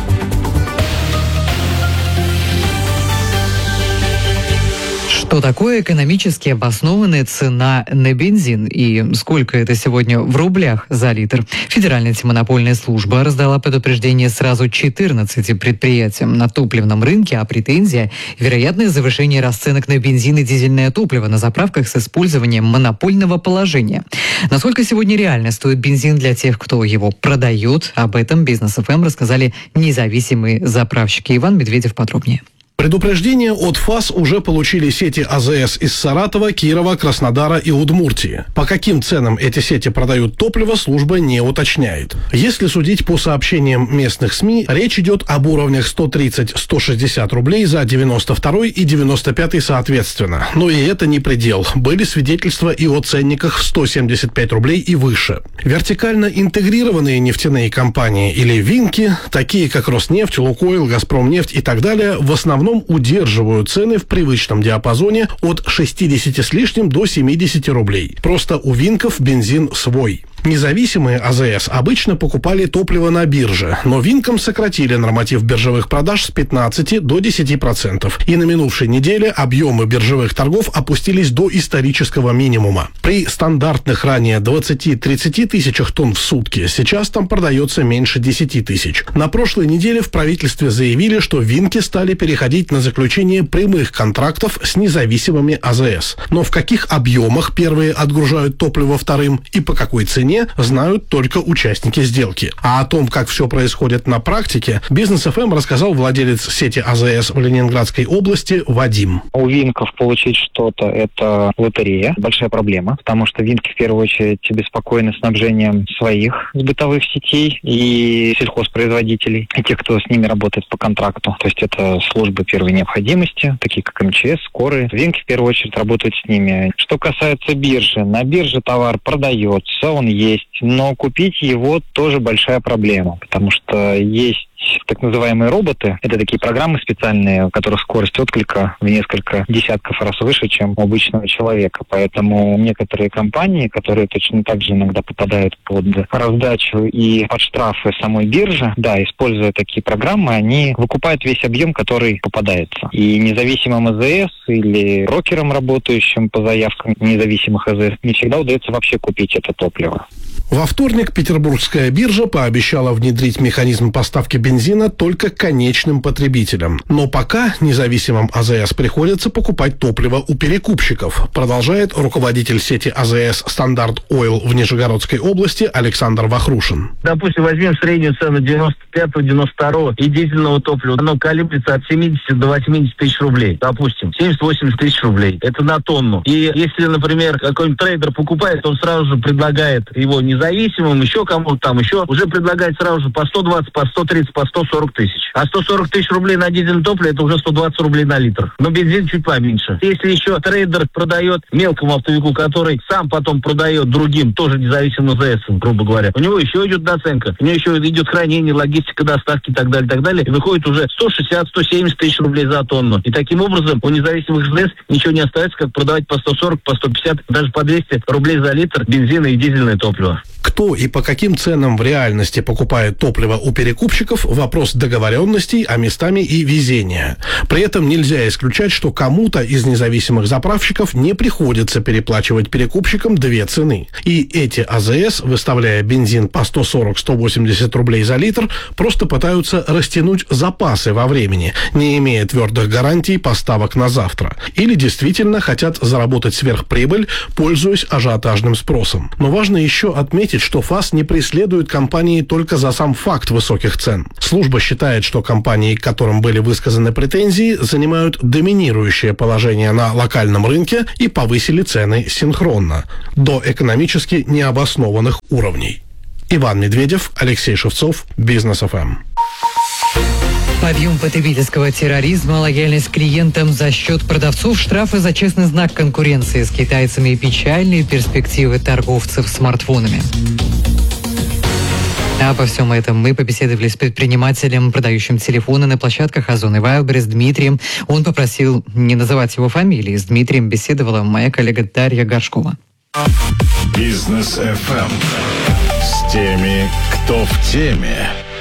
Что такое экономически обоснованная цена на бензин и сколько это сегодня в рублях за литр? Федеральная антимонопольная служба раздала предупреждение сразу четырнадцати предприятиям на топливном рынке, а претензия – вероятное завышение расценок на бензин и дизельное топливо на заправках с использованием монопольного положения. Насколько сегодня реально стоит бензин для тех, кто его продает? Об этом Бизнес эф эм рассказали независимые заправщики. Иван Медведев подробнее. Предупреждение от ФАС уже получили сети а зэ эс из Саратова, Кирова, Краснодара и Удмуртии. По каким ценам эти сети продают топливо, служба не уточняет. Если судить по сообщениям местных СМИ, речь идет об уровнях сто тридцать - сто шестьдесят рублей за девяносто второй и девяносто пятый соответственно. Но и это не предел. Были свидетельства и о ценниках в сто семьдесят пять рублей и выше. Вертикально интегрированные нефтяные компании или винки, такие как Роснефть, Лукойл, Газпромнефть и так далее, в основном удерживают цены в привычном диапазоне от шестидесяти с лишним до семидесяти рублей. Просто у винков бензин свой. Независимые а зэ эс обычно покупали топливо на бирже, но винкам сократили норматив биржевых продаж с пятнадцати до десяти процентов. И на минувшей неделе объемы биржевых торгов опустились до исторического минимума. При стандартных ранее двадцати-тридцати тысячах тонн в сутки сейчас там продается меньше десяти тысяч. На прошлой неделе в правительстве заявили, что винки стали переходить на заключение прямых контрактов с независимыми а зэ эс. Но в каких объемах первые отгружают топливо вторым и по какой цене, знают только участники сделки. А о том, как все происходит на практике, Бизнес эф эм рассказал владелец сети а зэ эс в Ленинградской области Вадим. У винков получить что-то – это лотерея. Большая проблема, потому что винки в первую очередь обеспокоены снабжением своих бытовых сетей и сельхозпроизводителей, и тех, кто с ними работает по контракту. То есть это службы первой необходимости, такие как эм че эс, скорые. Винки в первую очередь работают с ними. Что касается биржи, на бирже товар продается, он есть, но купить его тоже большая проблема, потому что есть так называемые роботы. Это такие программы специальные, у которых скорость отклика в несколько десятков раз выше, чем у обычного человека. Поэтому некоторые компании, которые точно так же иногда попадают под раздачу и под штрафы самой биржи, да, используя такие программы, они выкупают весь объем, который попадается. И независимым а зэ эс или брокерам, работающим по заявкам независимых а зэ эс, не всегда удается вообще купить это топливо. Во вторник петербургская биржа пообещала внедрить механизм поставки бензина только конечным потребителям. Но пока независимым АЗС приходится покупать топливо у перекупщиков, продолжает руководитель сети АЗС «Стандарт Ойл» в Нижегородской области Александр Вахрушин. Допустим, возьмем среднюю цену девяносто пятого девяносто второго и дизельного топлива. Оно колеблется от семидесяти до восьмидесяти тысяч рублей. Допустим, семьдесят-восемьдесят тысяч рублей. Это на тонну. И если, например, какой-нибудь трейдер покупает, он сразу же предлагает его не зависимым, еще кому-то там, еще уже предлагает сразу же по сто двадцать, по сто тридцать, по сто сорок тысяч. А сто сорок тысяч рублей на дизельное топливо, это уже сто двадцать рублей на литр. Но бензин чуть поменьше. Если еще трейдер продает мелкому оптовику, который сам потом продает другим, тоже независимым АЗС, грубо говоря, у него еще идет наценка, у него еще идет хранение, логистика, доставки и так далее, и так далее. И выходит уже сто шестьдесят - сто семьдесят тысяч рублей за тонну. И таким образом у независимых АЗС ничего не остается, как продавать по сто сорок, по сто пятьдесят, даже по двести рублей за литр бензина и дизельное топливо. Кто и по каким ценам в реальности покупает топливо у перекупщиков – вопрос договоренностей, а местами и везения. При этом нельзя исключать, что кому-то из независимых заправщиков не приходится переплачивать перекупщикам две цены. И эти АЗС, выставляя бензин по сто сорок - сто восемьдесят рублей за литр, просто пытаются растянуть запасы во времени, не имея твердых гарантий поставок на завтра. Или действительно хотят заработать сверхприбыль, пользуясь ажиотажным спросом. Но важно еще отметить, что ФАС не преследует компании только за сам факт высоких цен. Служба считает, что компании, к которым были высказаны претензии, занимают доминирующее положение на локальном рынке и повысили цены синхронно, до экономически необоснованных уровней. Иван Медведев, Алексей Шевцов, Бизнес эф эм. Подъем потребительского терроризма, лояльность клиентам за счет продавцов, штрафы за честный знак конкуренции с китайцами и печальные перспективы торговцев смартфонами. Обо всем этом мы побеседовали с предпринимателем, продающим телефоны на площадках Озон и Вайлбер, с Дмитрием. Он попросил не называть его фамилии. С Дмитрием беседовала моя коллега Дарья Горшкова. Бизнес эф эм. С теми, кто в теме.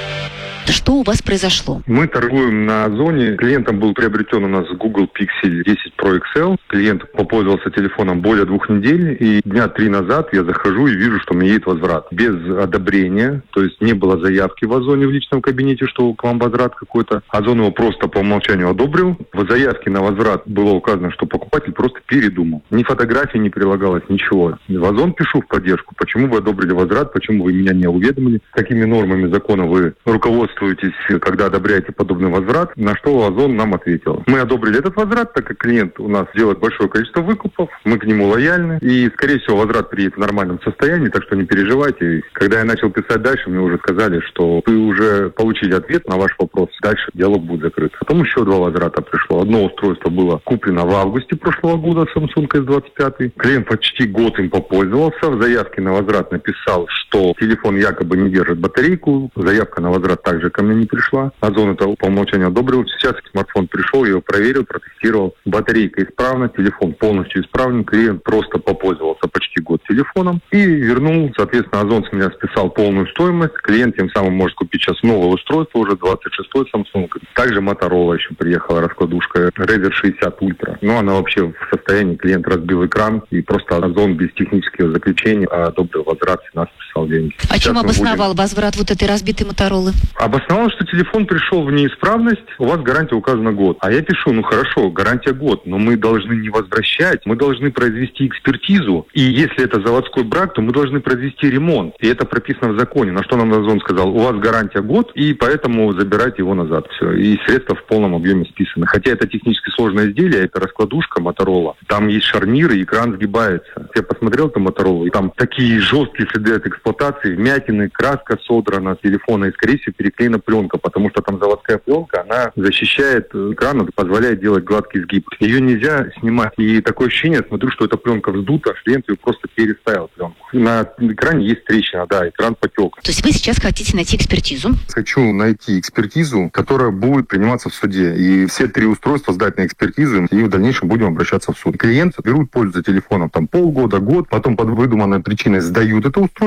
Что у вас произошло? Мы торгуем на Озоне. Клиентом был приобретен у нас Google Pixel десять про икс эл. Клиент попользовался телефоном более двух недель. И дня три назад я захожу и вижу, что мне едет возврат. Без одобрения. То есть не было заявки в Озоне в личном кабинете, что к вам возврат какой-то. Озон его просто по умолчанию одобрил. В заявке на возврат было указано, что покупатель просто передумал. Ни фотографии не прилагалось, ничего. В Озон пишу в поддержку. Почему вы одобрили возврат? Почему вы меня не уведомили? Какими нормами закона вы руководствуетесь, когда одобряете подобный возврат, на что Озон нам ответил. Мы одобрили этот возврат, так как клиент у нас делает большое количество выкупов, мы к нему лояльны, и, скорее всего, возврат приедет в нормальном состоянии, так что не переживайте. Когда я начал писать дальше, мне уже сказали, что вы уже получили ответ на ваш вопрос, дальше диалог будет закрыт. Потом еще два возврата пришло. Одно устройство было куплено в августе прошлого года, Samsung эс двадцать пять. Клиент почти год им попользовался, в заявке на возврат написал, что телефон якобы не держит батарейку, заявка на возврат также ко мне не пришла. Озон это по умолчанию одобрил. Сейчас смартфон пришел, я его проверил, протестировал. Батарейка исправна, телефон полностью исправлен. Клиент просто попользовался почти год телефоном и вернул. Соответственно, Озон с меня списал полную стоимость. Клиент тем самым может купить сейчас новое устройство, уже двадцать шестой Samsung. Также Motorola еще приехала, раскладушка Razer шестьдесят Ultra. Но она вообще в состоянии, клиент разбил экран, и просто Озон без технического заключения одобрил возврат, нас списал деньги. А сейчас чем обосновал будем... возврат вот этой разбитой Моторолы? Обосновал, что телефон пришел в неисправность, у вас гарантия указана год. А я пишу, ну хорошо, гарантия год, но мы должны не возвращать, мы должны произвести экспертизу. И если это заводской брак, то мы должны произвести ремонт. И это прописано в законе. На что нам Озон сказал, у вас гарантия год, и поэтому забирайте его назад. Все. И средства в полном объеме списаны. Хотя это технически сложное изделие, это раскладушка Motorola. Там есть шарниры, экран сгибается. Я посмотрел это Motorola, и там такие жесткие следы от эксплуатации, вмятины, краска содрана с телефона, и, скорее всего, переклеена пленка, потому что там заводская пленка, она защищает экран, позволяет делать гладкий сгиб. Ее нельзя снимать. И такое ощущение, смотрю, что эта пленка вздута, клиент ее просто переставил пленку. На экране есть трещина, да, экран потек. То есть вы сейчас хотите найти экспертизу? Хочу найти экспертизу, которая будет приниматься в суде. И все три устройства сдать на экспертизу, и в дальнейшем будем обращаться в суд. Клиенты берут пользу за телефоном там полгода, год, потом под выдуманной причиной сдают это устройство, получают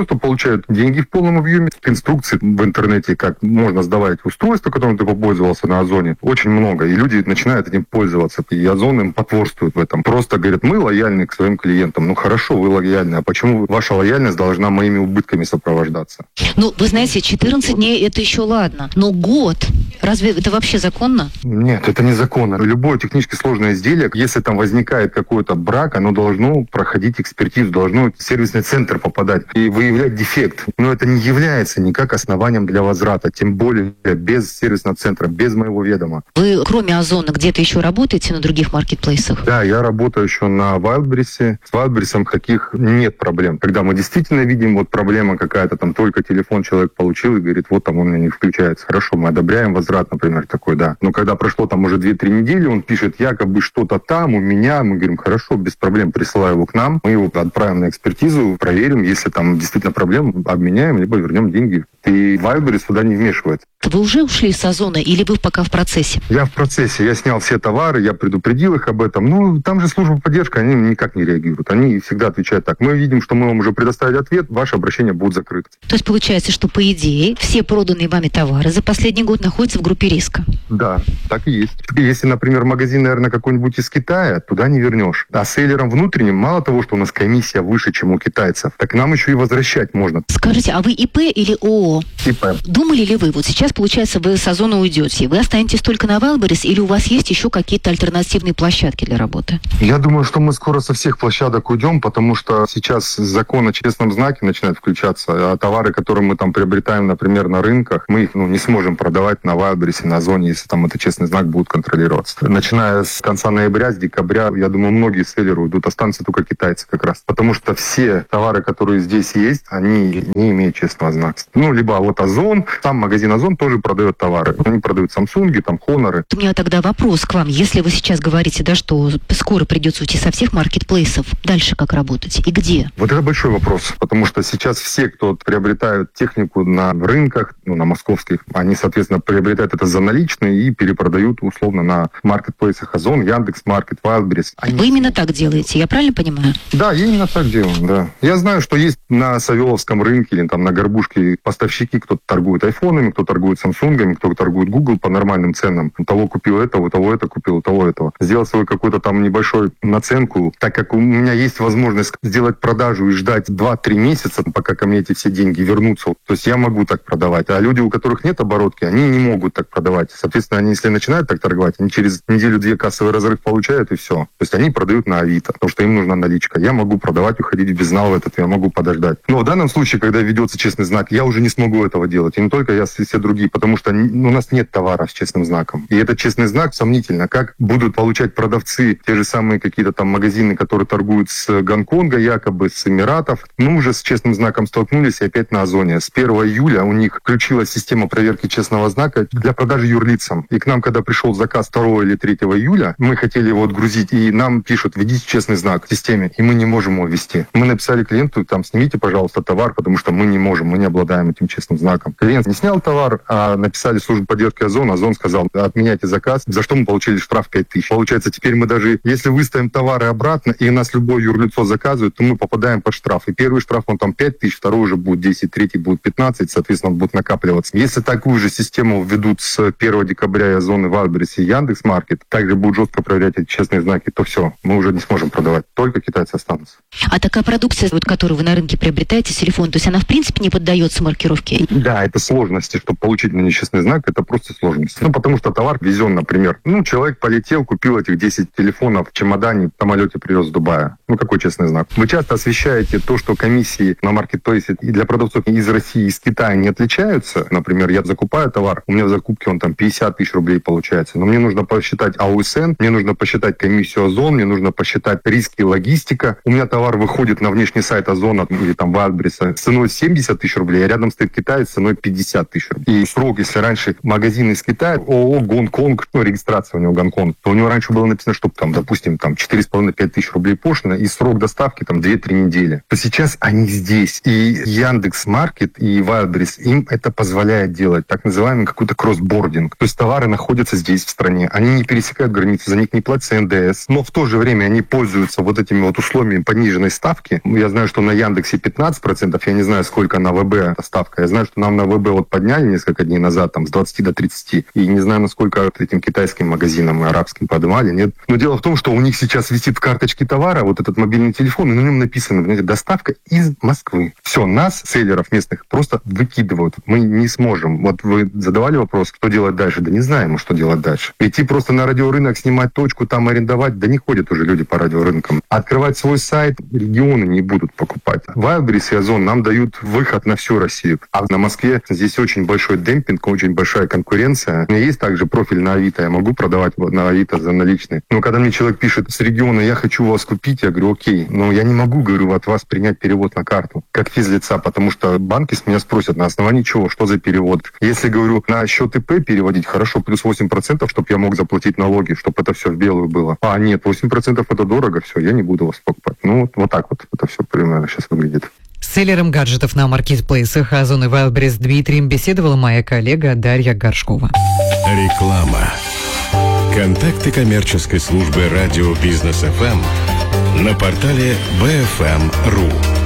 получают деньги в полном объеме. Инструкций в интернете, как можно сдавать устройство, которым ты попользовался на Озоне, очень много. И люди начинают этим пользоваться. И Озон им потворствует в этом. Просто говорят, мы лояльны к своим клиентам. Ну хорошо, вы лояльны. А почему ваша лояльность должна моими убытками сопровождаться? Ну, вы знаете, четырнадцать дней это еще ладно. Но год, разве это вообще законно? Нет, это незаконно. Любое технически сложное изделие, если там возникает какой-то брак, оно должно проходить экспертизу, должно в сервисный центр попадать и выявлять дефект. Но это не является никак основанием для возврата, тем более без сервисного центра, без моего ведома. Вы, кроме Озона, где-то еще работаете на других маркетплейсах? Да, я работаю еще на Wildberries. С Wildberries таких нет проблем. Когда мы действительно видим, вот проблема какая-то, там только телефон человек получил и говорит, вот там он у меня не включается. Хорошо, мы одобряем возврат, например, такой, да. Но когда прошло там уже две-три недели, он пишет, якобы что-то там у меня, мы говорим, хорошо, без проблем, присылай его к нам, мы его отправим на экспертизу, проверим, если там действительно проблема, обменяем, либо вернем деньги. И Wildberries сюда не вмешивается. Вы уже ушли с Озона или вы пока в процессе? Я в процессе. Я снял все товары, я предупредил их об этом. Ну, там же служба поддержки, они никак не реагируют. Они всегда отвечают так. Мы видим, что мы вам уже предоставили ответ, ваше обращение будет закрыто. То есть получается, что по идее все проданные вами товары за последний год находятся в группе риска? Да, так и есть. Если, например, магазин, наверное, какой-нибудь из Китая, туда не вернешь. А селлерам внутренним, мало того, что у нас комиссия выше, чем у китайцев, так нам еще и возвращать можно. Скажите, а вы ИП или ООО? ИП. Думали ли вы, вот сейчас, получается, вы с Озона уйдете, вы останетесь только на Wildberries или у вас есть еще какие-то альтернативные площадки для работы? Я думаю, что мы скоро со всех площадок уйдем, потому что сейчас закон о честном знаке начинает включаться, а товары, которые мы там приобретаем, например, на рынках, мы их ну, не сможем продавать на Wildberries, на Озоне, если там этот честный знак будет контролироваться. Начиная с конца ноября, с декабря, я думаю, многие селлеры уйдут, останутся только китайцы как раз, потому что все товары, которые здесь есть, они не имеют честного знака. Ну, либо вот Озон, сам магазин Озон тоже продает товары. Они продают Samsung, там, Honor. У меня тогда вопрос к вам. Если вы сейчас говорите, да, что скоро придется уйти со всех маркетплейсов, дальше как работать и где? Вот это большой вопрос, потому что сейчас все, кто приобретают технику на рынках, ну, на московских, они, соответственно, приобретают это за наличные и перепродают условно на маркетплейсах Озон, Яндекс.Маркет, Wildberries. Они... Вы именно так делаете, я правильно понимаю? Да, я именно так делаю, да. Я знаю, что есть на Савеловском рынке или там на Горбушке поставщики, кто торгует айфонами, кто торгует самсунгами, кто торгует Google по нормальным ценам. У того купил это, у того это купил, у того этого. Сделал свою какую-то там небольшую наценку, так как у меня есть возможность сделать продажу и ждать два-три месяца, пока ко мне эти все деньги вернутся. То есть я могу так продавать. А люди, у которых нет оборотки, они не могут так продавать. Соответственно, они, если начинают так торговать, они через неделю-две кассовый разрыв получают и все. То есть они продают на Авито, потому что им нужна наличка. Я могу продавать, уходить в безнал в этот, я могу подождать. Но в данном случае, когда ведется честный знак, я уже не смогу этого делать. И не только я, и все другие, потому что у нас нет товара с честным знаком. И этот честный знак сомнительно. Как будут получать продавцы те же самые какие-то там магазины, которые торгуют с Гонконга, якобы с Эмиратов. Мы уже с честным знаком столкнулись и опять на Озоне. С первого июля у них включилась система проверки честного знака для продажи юрлицам. И к нам, когда пришел заказ второго или третьего июля, мы хотели его отгрузить, и нам пишут, введите честный знак в системе, и мы не можем его ввести. Мы написали клиенту, там, снимите, пожалуйста, товар, потому что мы не можем, мы не обладаем этим честным знаком. Клиент не снял товар, а написали службу поддержки Озон, Озон сказал, отменяйте заказ, за что мы получили штраф пять тысяч. Получается, теперь мы даже, если выставим товары обратно, и у нас любое юрлицо заказывает, то мы попадаем под штраф. И первый штраф, он там пять тысяч, второй уже будет десять, третий будет пятнадцать, соответственно, он будет накапливаться. Если такую же систему введут с первого декабря и Озон, и Wildberries, и Яндекс.Маркет, также будут жестко проверять эти честные знаки, то все, мы уже не сможем продавать. Только китайцы останутся. А такая продукция, вот, которую вы на рынке приобретаете, телефон, то есть она в принципе не поддается маркировке? Да, это сложности, чтобы получить на нее честный знак, это просто сложности. Ну, потому что товар везен, например. Ну, человек полетел, купил этих десять телефонов в чемодане, в самолете привез с Дубая. Ну, какой честный знак? Вы часто освещаете то, что комиссии на маркетплейсе и для продавцов из России, из Китая не отличаются. Например, я закупаю товар, у меня в закупке он там пятьдесят тысяч рублей получается. Но мне нужно посчитать АУСН, мне нужно посчитать комиссию Озон, мне нужно посчитать риски логистика. У меня товар выходит на внешний сайт Озона или там Wildberries с ценой семьдесят тысяч рублей, а рядом стоит китаец с ценой пятьдесят тысяч рублей. И срок, если раньше магазин из Китая, ООО Гонконг, ну, регистрация у него Гонконг, то у него раньше было написано, что там, допустим, там четыре с половиной - пять тысяч рублей пошлина, и срок доставки там две-три недели. То сейчас они здесь. И Яндекс.Маркет и Wildberries им это позволяет делать, так называемый какой-то кроссбординг. То есть товары находятся здесь, в стране. Они не пересекают границу, за них не платится эн дэ эс. Но в то же время они пользуются вот этими вот условиями пониженной ставки. Я знаю, что на Яндексе пятнадцать процентов, я не знаю, сколько на ВБ ставка. Я знаю, что нам на ВБ вот подняли несколько дней назад, там, с двадцати до тридцати. И не знаю, насколько этим китайским магазинам и арабским поднимали, нет. Но дело в том, что у них сейчас висит в карточке товара вот этот мобильный телефон, и на нем написано, знаете, доставка из Москвы. Все, нас, селлеров местных, просто выкидывают. Мы не сможем. Вот вы задавали вопрос, что делать дальше? Да не знаем, что делать дальше. Идти просто на радиорынок, снимать точку, там арендовать, да не ходят уже люди по радиорынкам. Открывать свой сайт регионы не будут покупать. Wildberries и Озон нам дают выход на всю Россию. А на Москве здесь очень большой демпинг, очень большая конкуренция. У меня есть также профиль на Авито, я могу продавать на Авито за наличные. Но когда мне человек пишет с региона, я хочу вас купить, я говорю, окей, но я не могу, говорю, от вас принять перевод на карту, как физлица, потому что банки с меня спросят, на основании чего, что за перевод. Если, говорю, на счет ИП переводить, хорошо, плюс восемь процентов, чтобы я мог заплатить налоги, чтобы это все в белую было. А, нет, восемь процентов это дорого, все, я не буду вас покупать. Ну, вот, вот так вот это все примерно сейчас выглядит. С селлером гаджетов на маркетплейсах Озон и Wildberries Дмитрием беседовала моя коллега Дарья Горшкова. Реклама. Контакты коммерческой службы радио Бизнес эф эм на портале би эф эм точка ру.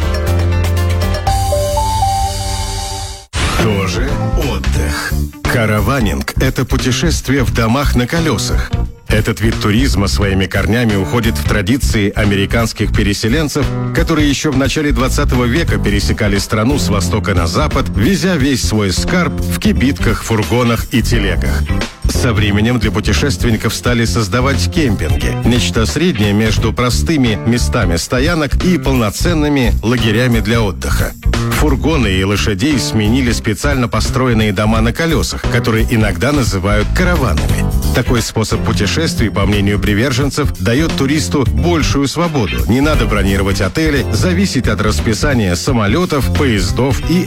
Тоже отдых. Караванинг – это путешествие в домах на колесах. Этот вид туризма своими корнями уходит в традиции американских переселенцев, которые еще в начале двадцатого века пересекали страну с востока на запад, везя весь свой скарб в кибитках, фургонах и телегах. Со временем для путешественников стали создавать кемпинги, нечто среднее между простыми местами стоянок и полноценными лагерями для отдыха. Фургоны и лошадей сменили специально построенные дома на колесах, которые иногда называют караванами. Такой способ путешествий, по мнению приверженцев, дает туристу большую свободу. Не надо бронировать отели, зависеть от расписания самолетов, поездов и